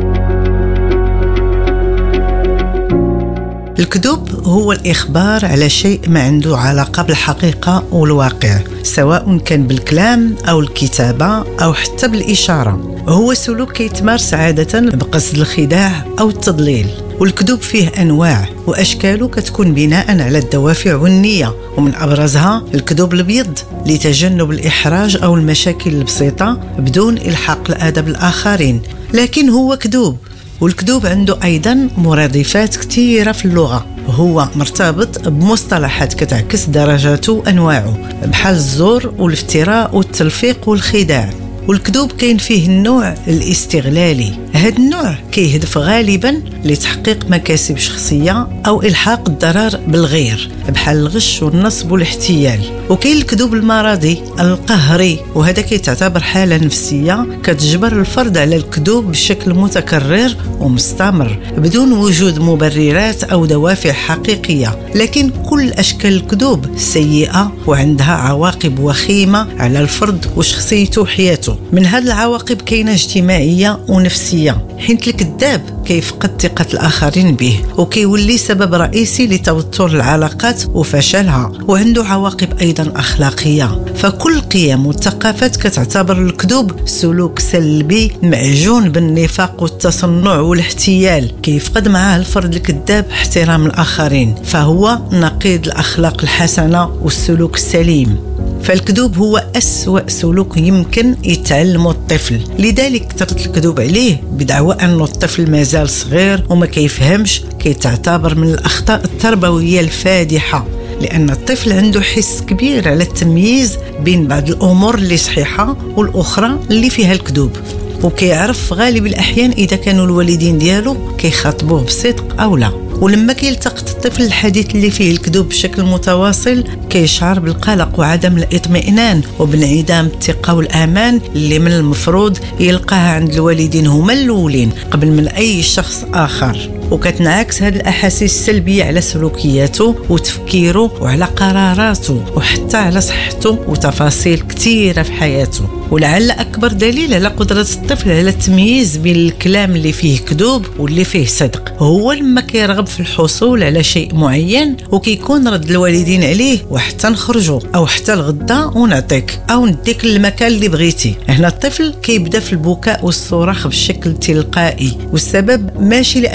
الكذب هو الإخبار على شيء ما عنده علاقة بالحقيقة والواقع، سواء كان بالكلام أو الكتابة أو حتى بالإشارة. هو سلوك كيتمارس عادة بقصد الخداع أو التضليل، والكذب فيه أنواع وأشكاله كتكون بناء على الدوافع والنية، ومن أبرزها الكذب الأبيض لتجنب الإحراج أو المشاكل البسيطة بدون إلحاق الأذى بالآخرين، لكن هو كذوب. والكذوب عنده أيضا مرادفات كثيرة في اللغة، هو مرتبط بمصطلحات كتعكس درجاته وأنواعه، بحال الزور والافتراء والتلفيق والخداع. والكذوب كاين فيه النوع الاستغلالي، هذا النوع كيهدف غالبا لتحقيق مكاسب شخصية أو إلحاق الضرر بالغير، بحال الغش والنصب والاحتيال. وكاين الكذوب المرضي القهري، وهذا كيتعتبر حالة نفسية كتجبر الفرد على الكذوب بشكل متكرر ومستمر بدون وجود مبررات أو دوافع حقيقية. لكن كل أشكال الكذوب سيئة وعندها عواقب وخيمة على الفرد وشخصيته وحياته. من هذه العواقب كاينة اجتماعية ونفسية، حيث الكذاب كيفقد ثقة الآخرين به وكيولي سبب رئيسي لتوتر العلاقات وفشلها، وعنده عواقب أيضا أخلاقية. فكل قيم والثقافات كتعتبر الكذوب سلوك سلبي معجون بالنفاق والتصنع والاحتيال، كيفقد معاه الفرد الكذاب احترام الآخرين، فهو نقيض الأخلاق الحسنة والسلوك السليم. فالكذوب هو أسوأ سلوك يمكن يتعلمه الطفل، لذلك كثرة الكذوب عليه بدعوى أن الطفل مازال صغير وما كيفهمش كيتعتبر من الأخطاء التربوية الفادحة، لأن الطفل عنده حس كبير على التمييز بين بعض الأمور اللي صحيحة والأخرى اللي فيها الكذوب، وكيعرف غالب الأحيان إذا كانوا الوالدين ديالو كيخاطبوه بصدق أو لا. ولما كيلتقط الطفل الحديث اللي فيه الكذوب بشكل متواصل كيشعر بالقلق وعدم الاطمئنان وبانعدام الثقة والأمان اللي من المفروض يلقاها عند الوالدين هما الأولين قبل من أي شخص آخر، وكتنعكس هذه الأحاسيس السلبية على سلوكياته وتفكيره وعلى قراراته وحتى على صحته وتفاصيل كثيرة في حياته. ولعل أكبر دليل على قدرة الطفل على التمييز بين الكلام اللي فيه كذوب واللي فيه صدق هو لما كيرغب في الحصول على شيء معين وكيكون رد الوالدين عليه وحتى نخرجوا أو حتى الغدا ونعطيك أو نديك المكان اللي بغيتي. هنا الطفل كيبدأ في البكاء والصراخ بشكل تلقائي، والسبب ماشي لأنه ما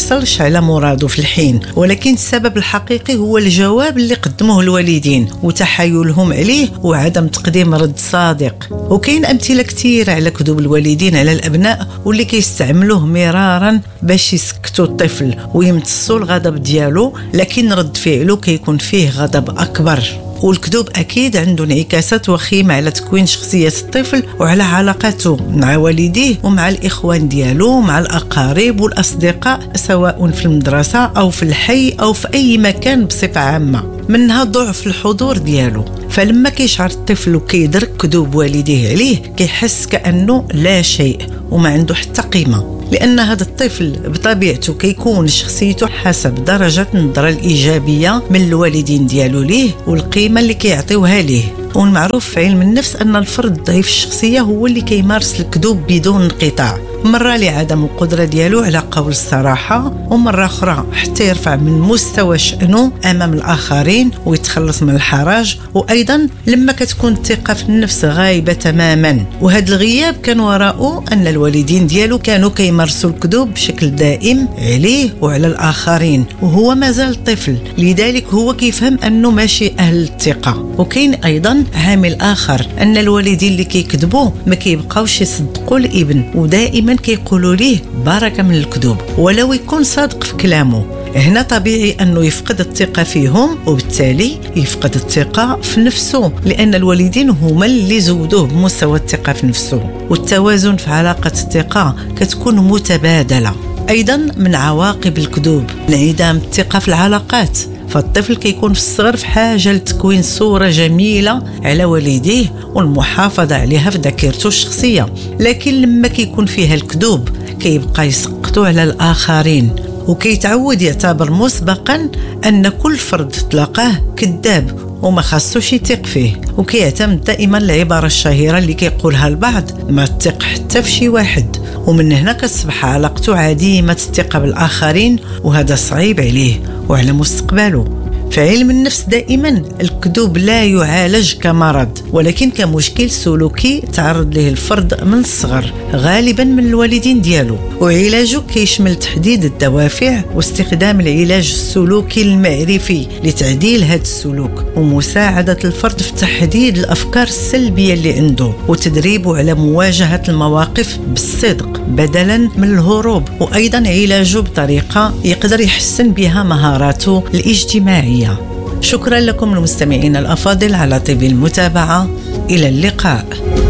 يحصلش على مراده في الحين، ولكن السبب الحقيقي هو الجواب اللي قدموه الوالدين وتحايلهم عليه وعدم تقديم رد صادق. وكاين أمثلة كتير على كذوب الوالدين على الأبناء واللي كيستعملوه مرارا باش يسكتوا الطفل ويمتصوا الغضب ديالو، لكن رد فعله كيكون فيه غضب أكبر. والكذوب أكيد عنده انعكاسات وخيمة على تكوين شخصية الطفل وعلى علاقاته مع والديه ومع الإخوان ديالو ومع الأقارب والأصدقاء، سواء في المدرسة أو في الحي أو في أي مكان بصفة عامة. منها ضعف الحضور ديالو، فلما كيشعر الطفل وكيدرك كذوب والديه عليه كيحس كأنه لا شيء وما عنده حتى قيمة، لأن هذا الطفل بطبيعته كيكون شخصيته حسب درجة النظرة الإيجابية من الوالدين ديالو ليه والقيمة اللي كيعطيوها ليه. والمعروف في علم النفس أن الفرد ضعيف الشخصية هو اللي كيمارس الكذوب بدون انقطاع، مرة لعدم القدرة ديالو على قول الصراحة، ومرة أخرى حتى يرفع من مستوى شأنه أمام الآخرين ويتخلص من الحرج، وأيضا لما كتكون الثقة في النفس غايبة تماما. وهذا الغياب كان وراءه أن الوالدين ديالو كانوا كيمارسوا الكذوب بشكل دائم عليه وعلى الآخرين وهو مازال طفل، لذلك هو كيفهم أنه ماشي أهل الثقة. وكاين أيضا عامل آخر، أن الوالدين اللي كيكذبوا ما كيبقاوش يصدقوا الابن ودائما كيقولوا ليه بركة من الكذوب ولو يكون صادق في كلامه. هنا طبيعي أنه يفقد الثقة فيهم وبالتالي يفقد الثقة في نفسه، لأن الوالدين هما اللي زودوه بمستوى الثقة في نفسه. والتوازن في علاقة الثقة كتكون متبادلة. أيضا من عواقب الكذوب انعدام الثقة في العلاقات، فالطفل كيكون في الصغر في حاجة لتكوين صورة جميلة على والديه والمحافظة عليها في ذاكرته الشخصية، لكن لما كيكون فيها الكذوب كيبقى يسقطوا على الآخرين وكيتعود يعتبر مسبقا أن كل فرد تلاقاه كذاب وما خاصوش يثق فيه، وكيعتمد دائما العبارة الشهيرة اللي كيقولها البعض: ما تثق حتى في شي واحد. ومن هنا كتصبح علاقته عديمة الثقة بالآخرين، وهذا صعيب عليه وعلى مستقبله. في علم النفس دائما الكذوب لا يعالج كمرض ولكن كمشكل سلوكي تعرض له الفرد من الصغر غالبا من الوالدين ديالو، وعلاجه كيشمل تحديد الدوافع واستخدام العلاج السلوكي المعرفي لتعديل هذا السلوك ومساعدة الفرد في تحديد الأفكار السلبية اللي عنده وتدريبه على مواجهة المواقف بالصدق بدلا من الهروب، وأيضا علاجه بطريقة يقدر يحسن بها مهاراته الاجتماعية. شكرا لكم المستمعين الأفاضل على طيب المتابعة، إلى اللقاء.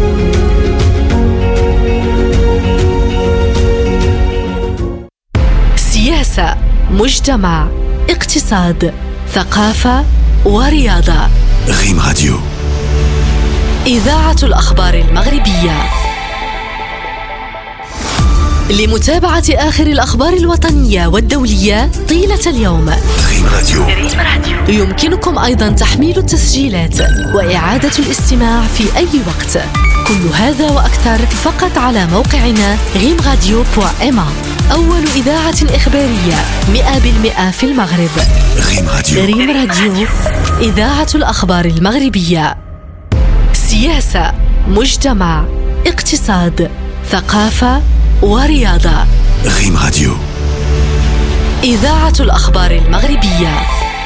سياسة، مجتمع، اقتصاد، ثقافة ورياضة. ريم راديو، إذاعة الأخبار المغربية. لمتابعة آخر الأخبار الوطنية والدولية طيلة اليوم، ريم راديو. يمكنكم أيضا تحميل التسجيلات وإعادة الاستماع في أي وقت. كل هذا وأكثر فقط على موقعنا rimradio.ma، أول إذاعة إخبارية 100% في المغرب. ريم راديو. ريم راديو، إذاعة الأخبار المغربية. سياسة، مجتمع، اقتصاد، ثقافة ورياضة. ريم راديو، إذاعة الأخبار المغربية.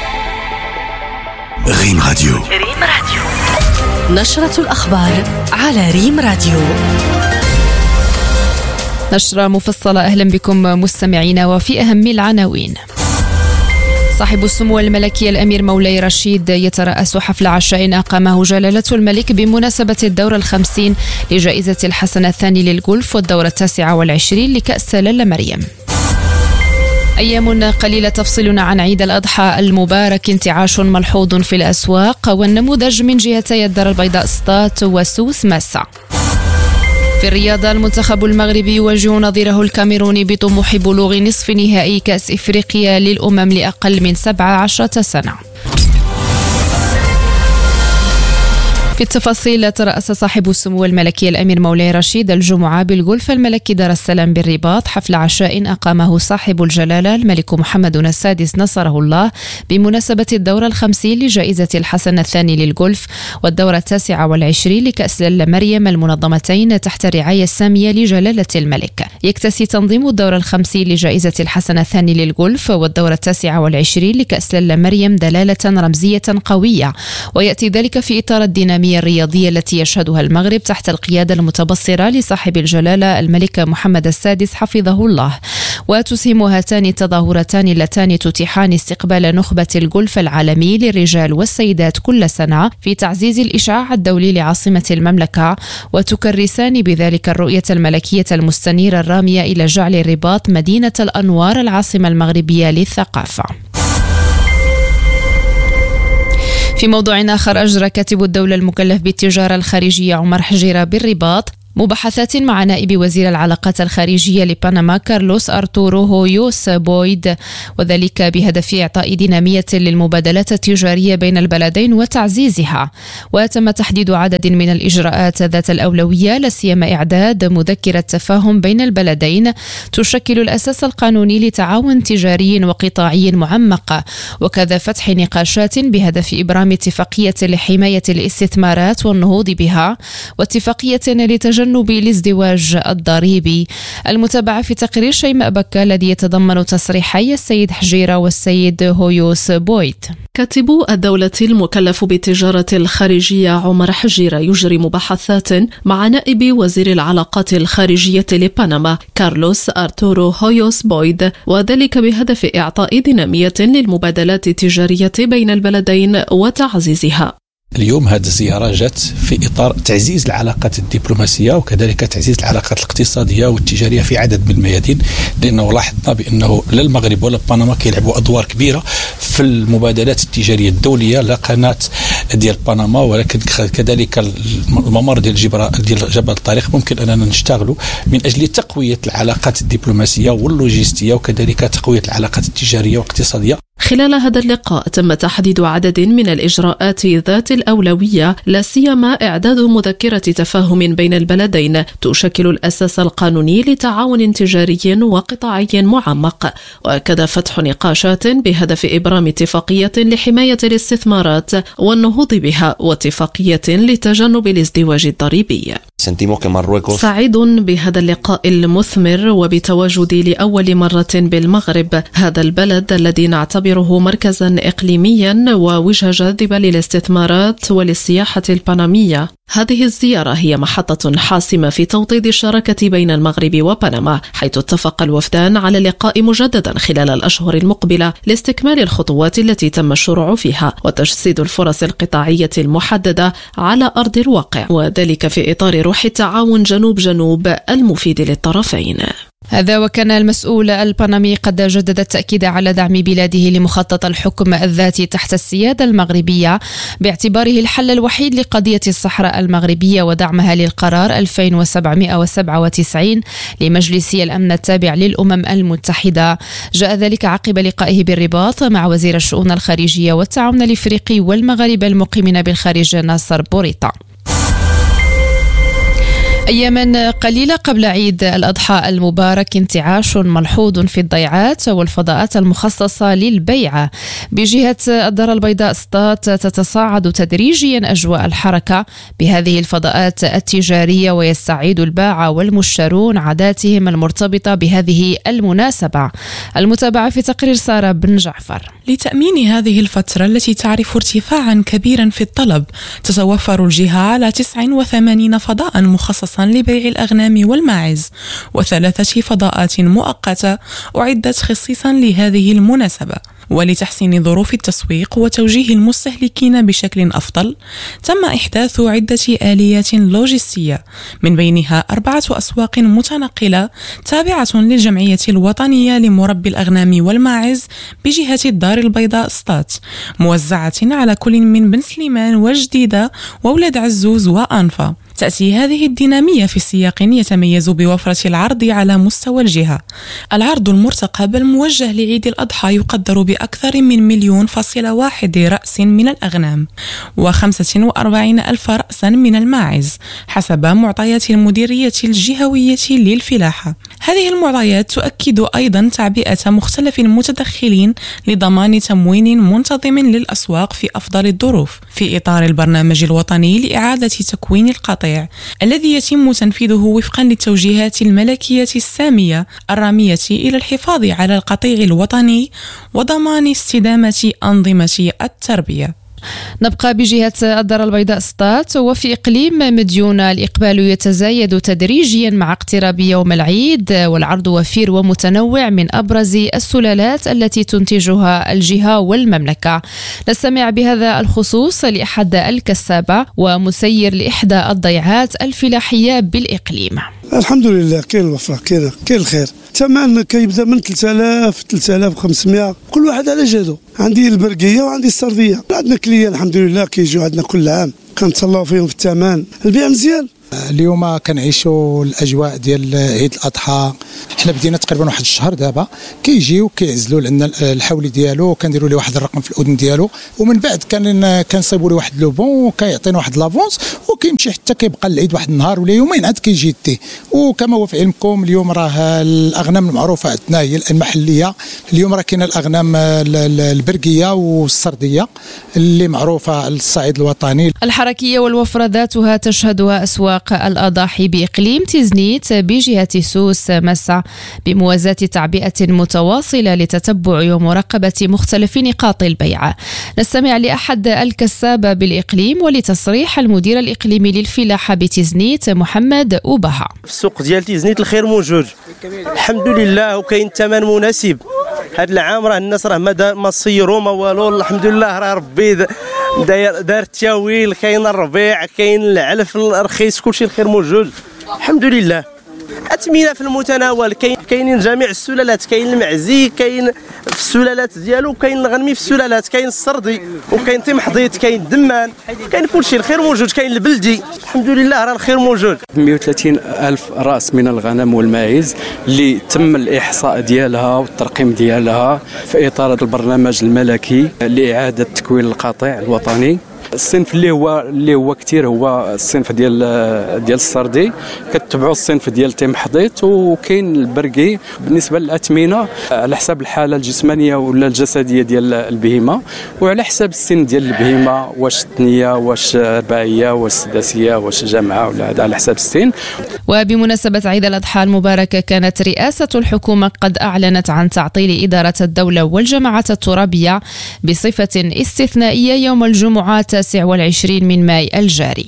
ريم راديو. ريم راديو، نشرة الأخبار على ريم راديو. نشرة مفصلة، أهلا بكم مستمعينا، وفي أهم العناوين: صاحب السمو الملكي الأمير مولاي رشيد يترأس حفل عشاء أقامه جلالة الملك بمناسبة الدورة 50 لجائزة الحسن الثاني للجولف والدورة 29 لكأس لالا مريم. أيام قليلة تفصلنا عن عيد الأضحى المبارك، انتعاش ملحوظ في الأسواق والنموذج من جهتي الدار البيضاء سطات وسوس ماسا. في الرياضة، المنتخب المغربي يواجه نظيره الكاميروني بطموح بلوغ نصف نهائي كأس إفريقيا للأمم لأقل من 17 سنة. في التفاصيل، ترأس صاحب السمو الملكي الأمير مولاي رشيد الجمعة بالغولف الملكي دار السلام بالرباط حفل عشاء أقامه صاحب الجلالة الملك محمد السادس نصره الله بمناسبة الدورة 50 لجائزة الحسن الثاني للغولف والدورة 29 لكأس مريم المنظمتين تحت الرعاية السامية لجلالة الملك. يكتسي تنظيم الدورة 50 لجائزة الحسن الثاني للغولف والدورة 29 لكأس مريم دلالة رمزية قوية، ويأتي ذلك في إطار الدينامية الرياضية التي يشهدها المغرب تحت القيادة المتبصرة لصاحب الجلالة الملك محمد السادس حفظه الله. وتسهم هاتان التظاهرتان اللتان تتيحان استقبال نخبة الغولف العالمي للرجال والسيدات كل سنة في تعزيز الإشعاع الدولي لعاصمة المملكة، وتكرسان بذلك الرؤية الملكية المستنيرة الرامية إلى جعل الرباط مدينة الأنوار العاصمة المغربية للثقافة. في موضوع آخر، أجرى كاتب الدولة المكلف بالتجارة الخارجية عمر حجيرة بالرباط مباحثات مع نائب وزير العلاقات الخارجية لبنما كارلوس أرتورو هويوس بويد، وذلك بهدف إعطاء دينامية للمبادلات التجارية بين البلدين وتعزيزها. وتم تحديد عدد من الإجراءات ذات الأولوية، لا سيما إعداد مذكرة تفاهم بين البلدين تشكل الأساس القانوني لتعاون تجاري وقطاعي معمق، وكذا فتح نقاشات بهدف إبرام اتفاقية لحماية الاستثمارات والنهوض بها، واتفاقية لتجنب الازدواج الضريبي. المتابعة في تقرير شيماء بكا الذي يتضمن تصريحي السيد حجيرة والسيد هويوس بويد. كاتب الدولة المكلف بالتجارة الخارجية عمر حجيرة يجري مباحثات مع نائب وزير العلاقات الخارجية لبنما كارلوس أرتورو هويوس بويد، وذلك بهدف إعطاء دينامية للمبادلات التجارية بين البلدين وتعزيزها. اليوم هذه الزيارة جات في إطار تعزيز العلاقات الدبلوماسية وكذلك تعزيز العلاقات الاقتصادية والتجارية في عدد من الميادين، لأنه لاحظنا بأنه لا المغرب ولا بنما كيلعبوا أدوار كبيرة في المبادلات التجارية الدولية، لا قناة ديال بنما ولكن كذلك الممر ديال جبل الطريق ممكن أننا نشتغلوا من أجل تقوية العلاقات الدبلوماسية واللوجستية وكذلك تقوية العلاقات التجارية والاقتصادية. خلال هذا اللقاء تم تحديد عدد من الإجراءات ذات الأولوية، لا سيما إعداد مذكرة تفاهم بين البلدين تشكل الأساس القانوني لتعاون تجاري وقطاعي معمق، وكذا فتح نقاشات بهدف إبرام اتفاقية لحماية الاستثمارات والنهوض بها واتفاقية لتجنب الازدواج الضريبي. سعيد بهذا اللقاء المثمر وبتواجدي لأول مرة بالمغرب، هذا البلد الذي نعتبره مركزا إقليميا ووجهة جاذبة للاستثمارات وللسياحة البنمية. هذه الزيارة هي محطة حاسمة في توطيد الشراكة بين المغرب وبنما، حيث اتفق الوفدان على اللقاء مجددا خلال الأشهر المقبلة لاستكمال الخطوات التي تم الشروع فيها وتجسيد الفرص القطاعية المحددة على أرض الواقع، وذلك في إطار روح التعاون جنوب المفيد للطرفين. هذا وكان المسؤول البنمي قد جدد التأكيد على دعم بلاده لمخطط الحكم الذاتي تحت السيادة المغربية باعتباره الحل الوحيد لقضية الصحراء المغربية ودعمها للقرار 2797 لمجلس الأمن التابع للأمم المتحدة. جاء ذلك عقب لقائه بالرباط مع وزير الشؤون الخارجية والتعاون الإفريقي والمغاربة المقيمين بالخارج ناصر بوريطة. أياما قليلة قبل عيد الأضحى المبارك انتعاش ملحوظ في الضيعات والفضاءات المخصصة للبيعة. بجهة الدار البيضاء سطات تتصاعد تدريجيا أجواء الحركة بهذه الفضاءات التجارية، ويستعيد الباعة والمشترون عاداتهم المرتبطة بهذه المناسبة. المتابعة في تقرير سارة بن جعفر. لتأمين هذه الفترة التي تعرف ارتفاعا كبيرا في الطلب، تتوفر الجهة على 89 فضاء مخصصة لبيع الأغنام والماعز، و3 فضاءات مؤقتة أعدت خصيصا لهذه المناسبة. ولتحسين ظروف التسويق وتوجيه المستهلكين بشكل أفضل، تم إحداث عدة آليات لوجستية، من بينها 4 أسواق متنقلة تابعة للجمعية الوطنية لمربي الأغنام والماعز بجهة الدار البيضاء سطات، موزعة على كل من بن سليمان وجديدة وولاد عزوز وأنفا. تأتي هذه الدينامية في سياق يتميز بوفرة العرض على مستوى الجهة. العرض المرتقب الموجه لعيد الأضحى يقدر بأكثر من 1.1 مليون رأس من الأغنام و45,000 رأسا من الماعز حسب معطيات المديرية الجهوية للفلاحة. هذه المعطيات تؤكد أيضا تعبئة مختلف المتدخلين لضمان تموين منتظم للأسواق في أفضل الظروف في إطار البرنامج الوطني لإعادة تكوين القطيع الذي يتم تنفيذه وفقا للتوجيهات الملكية السامية الرامية إلى الحفاظ على القطيع الوطني وضمان استدامة أنظمة التربية. نبقى بجهة الدار البيضاء سطات. وفي إقليم مديونة الإقبال يتزايد تدريجيا مع اقتراب يوم العيد، والعرض وفير ومتنوع من أبرز السلالات التي تنتجها الجهة والمملكة. نستمع بهذا الخصوص لأحد الكسابة ومسير لإحدى الضيعات الفلاحية بالإقليم. الحمد لله كاين الوفرة، كاين الخير. الثمن كيبدا من 3000 3500، كل واحد على جهده. عندي البرقية وعندي الصرفية. عندنا كليان الحمد لله كيجيو عندنا كل عام، كنتسلاو فيهم في الثمن. البيع مزيان. اليوم كنعيشوا الاجواء ديال عيد الاضحى. حنا بدينا تقريبا واحد الشهر دابا كيجيو كيعزلوا لنا الحولي ديالو، كنديروا له واحد الرقم في الاذن ديالو، ومن بعد كنصيبوا له واحد لو بون وكيعطينا واحد لافونس وكيمشي حتى كيبقى العيد واحد النهار ولا يومين عاد كيجي التي. وكما هو في علمكم اليوم راه الاغنام المعروفه عندنا هي المحليه. اليوم راه كاينه الاغنام البرقيه والسرديه اللي معروفه الصعيد الوطني. الحركيه والوفره ذاتها تشهدها اسواق الأضاحي بإقليم تيزنيت بجهة سوس مسا بموازاة تعبئة متواصلة لتتبع ومراقبة مختلف نقاط البيع. نستمع لأحد الكسابة بالإقليم ولتصريح المدير الإقليمي للفلاحة بتيزنيت محمد أوبها. في السوق ديال تيزنيت الخير موجود الحمد لله، وكاين الثمن مناسب. هذا العام راه الناس راه ما صيروا ما والو، الحمد لله راه ربي دار التاويل، كاين الربيع كاين العلف الرخيص، كلشي الخير موجود الحمد لله. أثمنة في المتناول، كاينين جميع السلالات، كاين المعزي كاين في السلالات ديالو، كاين الغنمي في السلالات، كاين السردي وكاين طمحضيط، كاين الدمان، كاين كلشي الخير موجود، كاين البلدي الحمد لله راه الخير موجود. 130,000 رأس من الغنم والماعز اللي تم الإحصاء ديالها والترقيم ديالها في إطار البرنامج الملكي لإعادة تكوين القطيع الوطني. الصنف اللي هو كثير هو الصنف ديال السردي، كتبعوا الصنف ديال تمحضيط، وكاين البرقي. بالنسبه للاثمنه على حسب الحاله الجسمانيه ولا الجسديه ديال البهيمه، وعلى حسب السن ديال البهيمه، واش ثنيه واش رباعيه واش سداسيه واش جامعه، ولا هذا على حسب السن. وبمناسبه عيد الاضحى المبارك كانت رئاسه الحكومه قد اعلنت عن تعطيل اداره الدوله والجماعات الترابيه بصفه استثنائيه يوم الجمعه 29 من ماي الجاري.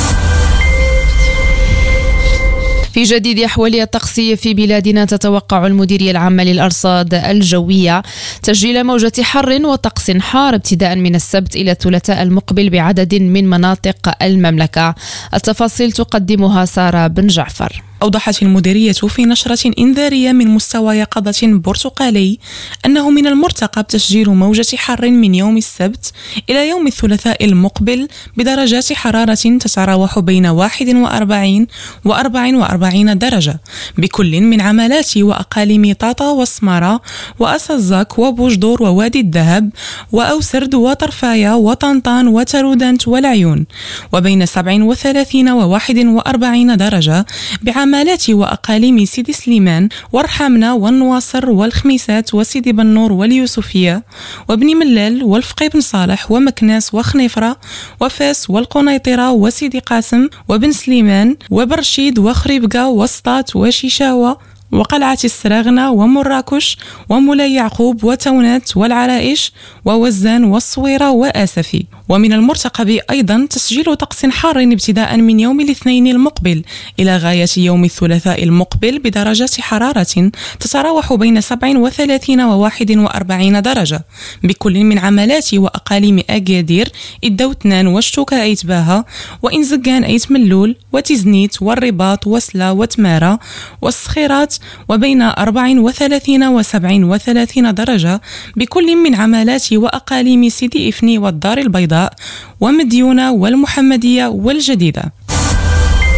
في جديد أحوال الطقس في بلادنا، تتوقع المديرية العامة للأرصاد الجوية تسجيل موجة حر وطقس حار ابتداء من السبت إلى الثلاثاء المقبل بعدد من مناطق المملكة. التفاصيل تقدمها سارة بن جعفر. أوضحت المديرية في نشرة إنذارية من مستوى يقظة برتقالي أنه من المرتقب تسجيل موجة حر من يوم السبت إلى يوم الثلاثاء المقبل بدرجات حرارة تتراوح بين 41 و 44 درجة بكل من عمالات وأقاليم طاطا وسمارة وأسزاك وبوجدور ووادي الذهب وأوسرد وطرفايا وطنطان وترودانت والعيون، وبين 37 و 41 درجة بعمالات وأقاليم سيدي سليمان ورحامنا والنواصر والخميسات وسيدي بنور واليوسفية وبني ملال والفقي بن صالح ومكناس وخنيفرة وفاس والقنيطرة وسيدي قاسم وبن سليمان وبرشيد وخريبقة وسطات وشيشاوة وقلعة السراغنة ومراكش ومولاي يعقوب وتونات والعرائش ووزان والصويرة وآسفي. ومن المرتقب أيضا تسجيل طقس حار ابتداء من يوم الاثنين المقبل إلى غاية يوم الثلاثاء المقبل بدرجات حرارة تتراوح بين 37 و 41 درجة بكل من عمالات وأقاليم أكادير الدوتنان وشتوكا أيت باها وإنزقان أيت ملول وتزنيت والرباط وسلا وتمارة والصخيرات، وبين 34 و 37 درجة بكل من عمالات وأقاليم سيدي إفني والدار البيضاء ومديونة والمحمدية والجديدة.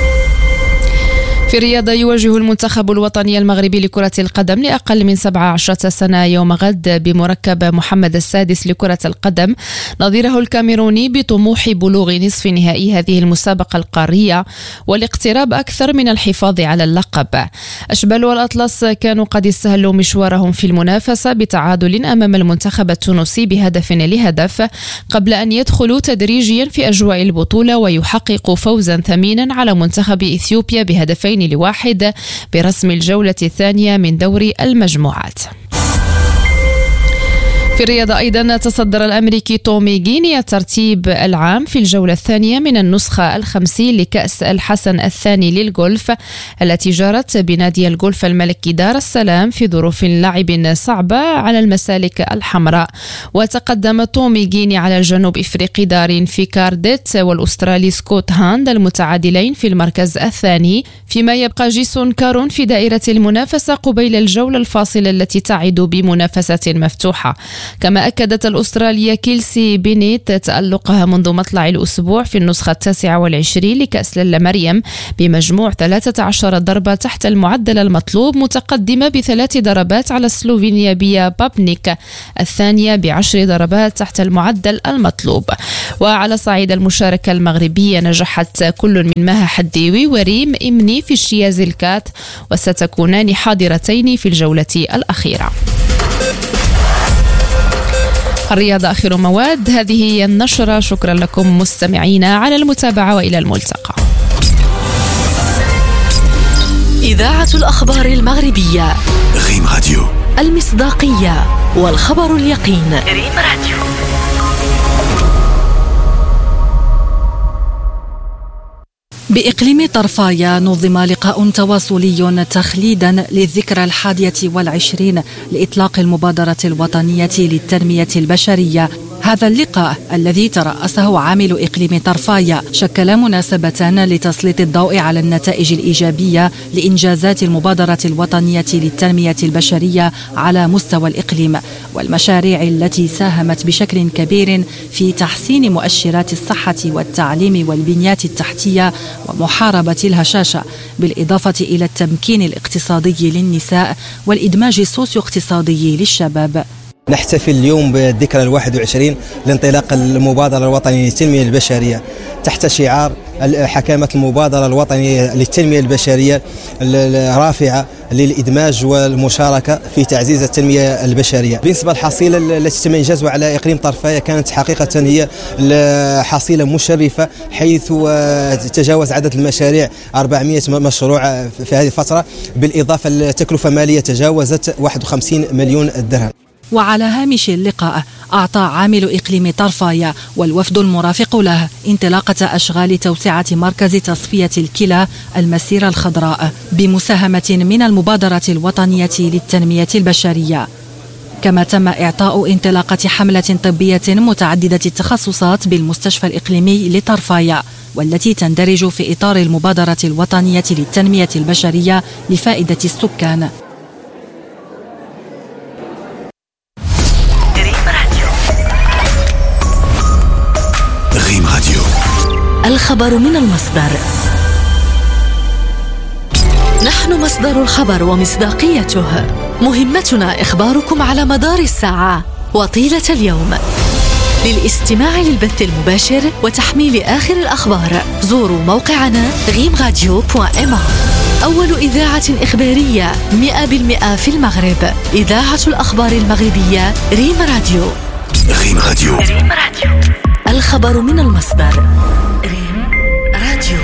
في الرياضة يواجه المنتخب الوطني المغربي لكرة القدم لأقل من 17 سنة يوم غد بمركب محمد السادس لكرة القدم نظيره الكاميروني بطموح بلوغ نصف نهائي هذه المسابقة القارية والاقتراب أكثر من الحفاظ على اللقب. أشبال والأطلس كانوا قد استهلوا مشوارهم في المنافسة بتعادل أمام المنتخب التونسي بهدف لهدف قبل أن يدخلوا تدريجيا في أجواء البطولة ويحققوا فوزا ثمينا على منتخب إثيوبيا بهدفين ل1 برسم الجولة الثانية من دوري المجموعات. في الرياضة أيضا تصدر الأمريكي تومي جيني الترتيب العام في الجولة الثانية من النسخة 50 لكأس الحسن الثاني للجولف التي جرت بنادي الجولف الملكي دار السلام في ظروف لعب صعبة على المسالك الحمراء. وتقدم تومي جيني على الجنوب إفريقي دارين في كارديت والأسترالي سكوت هاند المتعادلين في المركز الثاني، فيما يبقى جيسون كارون في دائرة المنافسة قبيل الجولة الفاصلة التي تعد بمنافسة مفتوحة. كما أكدت الأسترالية كيلسي بينيت تألقها منذ مطلع الأسبوع في النسخة 29 لكأس لالا مريم بمجموع 13 ضربة تحت المعدل المطلوب، متقدمة ب3 ضربات على السلوفينيا بيا بابنيك الثانية ب10 ضربات تحت المعدل المطلوب. وعلى صعيد المشاركة المغربية نجحت كل من مها حديوي وريم إمني في الشياز الكات وستكونان حاضرتين في الجولة الأخيرة. الرياضة آخر مواد. هذه هي النشرة. شكرا لكم مستمعينا على المتابعة وإلى الملتقى. إذاعة الأخبار المغربية ريم راديو، المصداقية والخبر اليقين. ريم راديو. بإقليم طرفايا نظم لقاء تواصلي تخليدا للذكرى 21 لإطلاق المبادرة الوطنية للتنمية البشرية. هذا اللقاء الذي ترأسه عامل إقليم طرفايا شكل مناسبة لتسليط الضوء على النتائج الإيجابية لإنجازات المبادرة الوطنية للتنمية البشرية على مستوى الإقليم والمشاريع التي ساهمت بشكل كبير في تحسين مؤشرات الصحة والتعليم والبنيات التحتية ومحاربة الهشاشة، بالإضافة إلى التمكين الاقتصادي للنساء والإدماج السوسيو اقتصادي للشباب. نحتفل اليوم بالذكرى 21 لانطلاق المبادرة الوطنية للتنمية البشرية تحت شعار حكامة المبادرة الوطنية للتنمية البشرية الرافعة للإدماج والمشاركة في تعزيز التنمية البشرية. بالنسبة للحصيلة التي تم إنجازها على إقليم طرفايا كانت حقيقة هي حصيلة مشرفة، حيث تجاوز عدد المشاريع 400 مشروع في هذه الفترة، بالإضافة لتكلفة مالية تجاوزت 51 مليون درهم. وعلى هامش اللقاء أعطى عامل إقليم طرفايا والوفد المرافق له انطلاقة أشغال توسعة مركز تصفية الكلى المسيرة الخضراء بمساهمة من المبادرة الوطنية للتنمية البشرية. كما تم إعطاء انطلاقة حملة طبية متعددة التخصصات بالمستشفى الإقليمي لطرفايا، والتي تندرج في إطار المبادرة الوطنية للتنمية البشرية لفائدة السكان. ريم راديو، الخبر من المصدر. نحن مصدر الخبر ومصداقيته. مهمتنا إخباركم على مدار الساعة وطيلة اليوم. للاستماع للبث المباشر وتحميل آخر الأخبار زوروا موقعنا غيمراديو.ma. أول إذاعة إخبارية 100% في المغرب. إذاعة الأخبار المغربية ريم راديو. ريم راديو، ريم راديو، الخبر من المصدر. ريم راديو.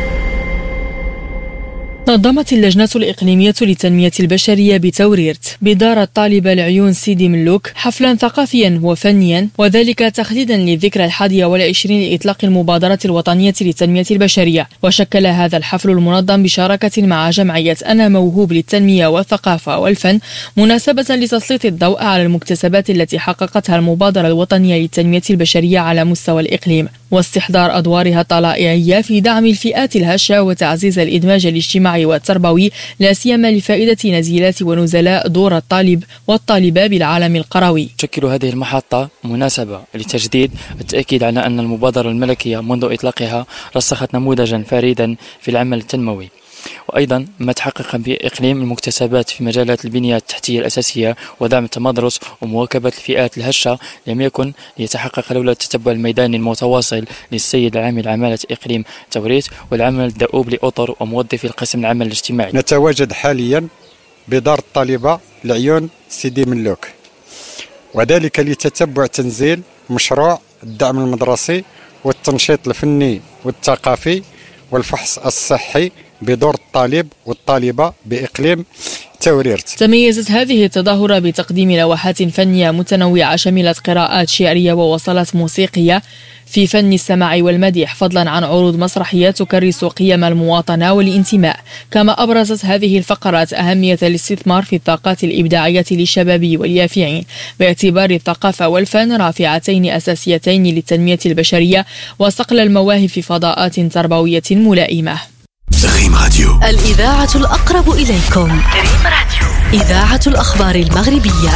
نظمت اللجنة الإقليمية للتنمية البشرية بتوريرت بدار الطالبة العيون سيدي ملوك حفلا ثقافيا وفنيا، وذلك تخليدا للذكرى 21 لإطلاق المبادرة الوطنية للتنمية البشرية. وشكل هذا الحفل المنظم بشراكة مع جمعية أنا موهوب للتنمية والثقافة والفن مناسبة لتسليط الضوء على المكتسبات التي حققتها المبادرة الوطنية للتنمية البشرية على مستوى الإقليم، واستحضار أدوارها الطلائعية في دعم الفئات الهشة وتعزيز الإدماج الاجتماعي والتربوي، لا سيما لفائدة نزيلات ونزلاء دور الطالب والطالبة بالعالم القروي. تشكل هذه المحطة مناسبة لتجديد التأكيد على أن المبادرة الملكية منذ إطلاقها رسخت نموذجا فريدا في العمل التنموي، وأيضا ما تحقق بإقليم المكتسبات في مجالات البنية التحتية الأساسية ودعم التمدرس ومواكبة الفئات الهشة لم يكن يتحقق لولا التتبع الميداني المتواصل للسيد العامل عمالة إقليم توريت والعمل الدؤوب لأطر وموظفي القسم العمل الاجتماعي. نتواجد حاليا بدار الطالبة العيون سيدي ملوك، وذلك لتتبع تنزيل مشروع الدعم المدرسي والتنشيط الفني والثقافي والفحص الصحي بدور الطالب والطالبة بإقليم توريرت. تميزت هذه التظاهرة بتقديم لوحات فنية متنوعة شملت قراءات شعرية ووصلات موسيقية في فن السماع والمديح، فضلا عن عروض مسرحية تكرس قيم المواطنة والانتماء. كما أبرزت هذه الفقرات أهمية الاستثمار في الطاقات الإبداعية للشباب واليافعين، باعتبار الثقافة والفن رافعتين أساسيتين للتنمية البشرية وصقل المواهب في فضاءات تربوية ملائمة. ريم راديو، الإذاعة الأقرب إليكم. ريم راديو، إذاعة الأخبار المغربية.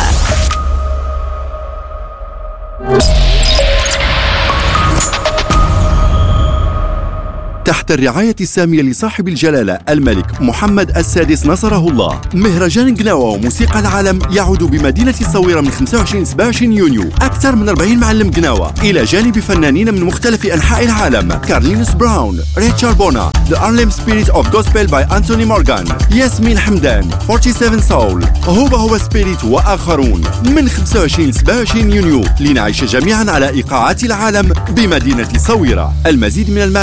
تحت الرعاية السامية لصاحب الجلالة الملك محمد السادس نصره الله، مهرجان قناوة وموسيقى العالم يعود بمدينة الصويرة من 25 27 يونيو. أكثر من 40 معلم قناوة إلى جانب فنانين من مختلف أنحاء العالم: كارلينوس براون، ريتشارد بونا، The Harlem Spirit of Gospel by Anthony Morgan، ياسمين حمدان، 47 Soul، هو سبيريت وآخرون. من 25 27 يونيو لنعيش جميعا على إيقاعات العالم بمدينة الصويرة. المزيد من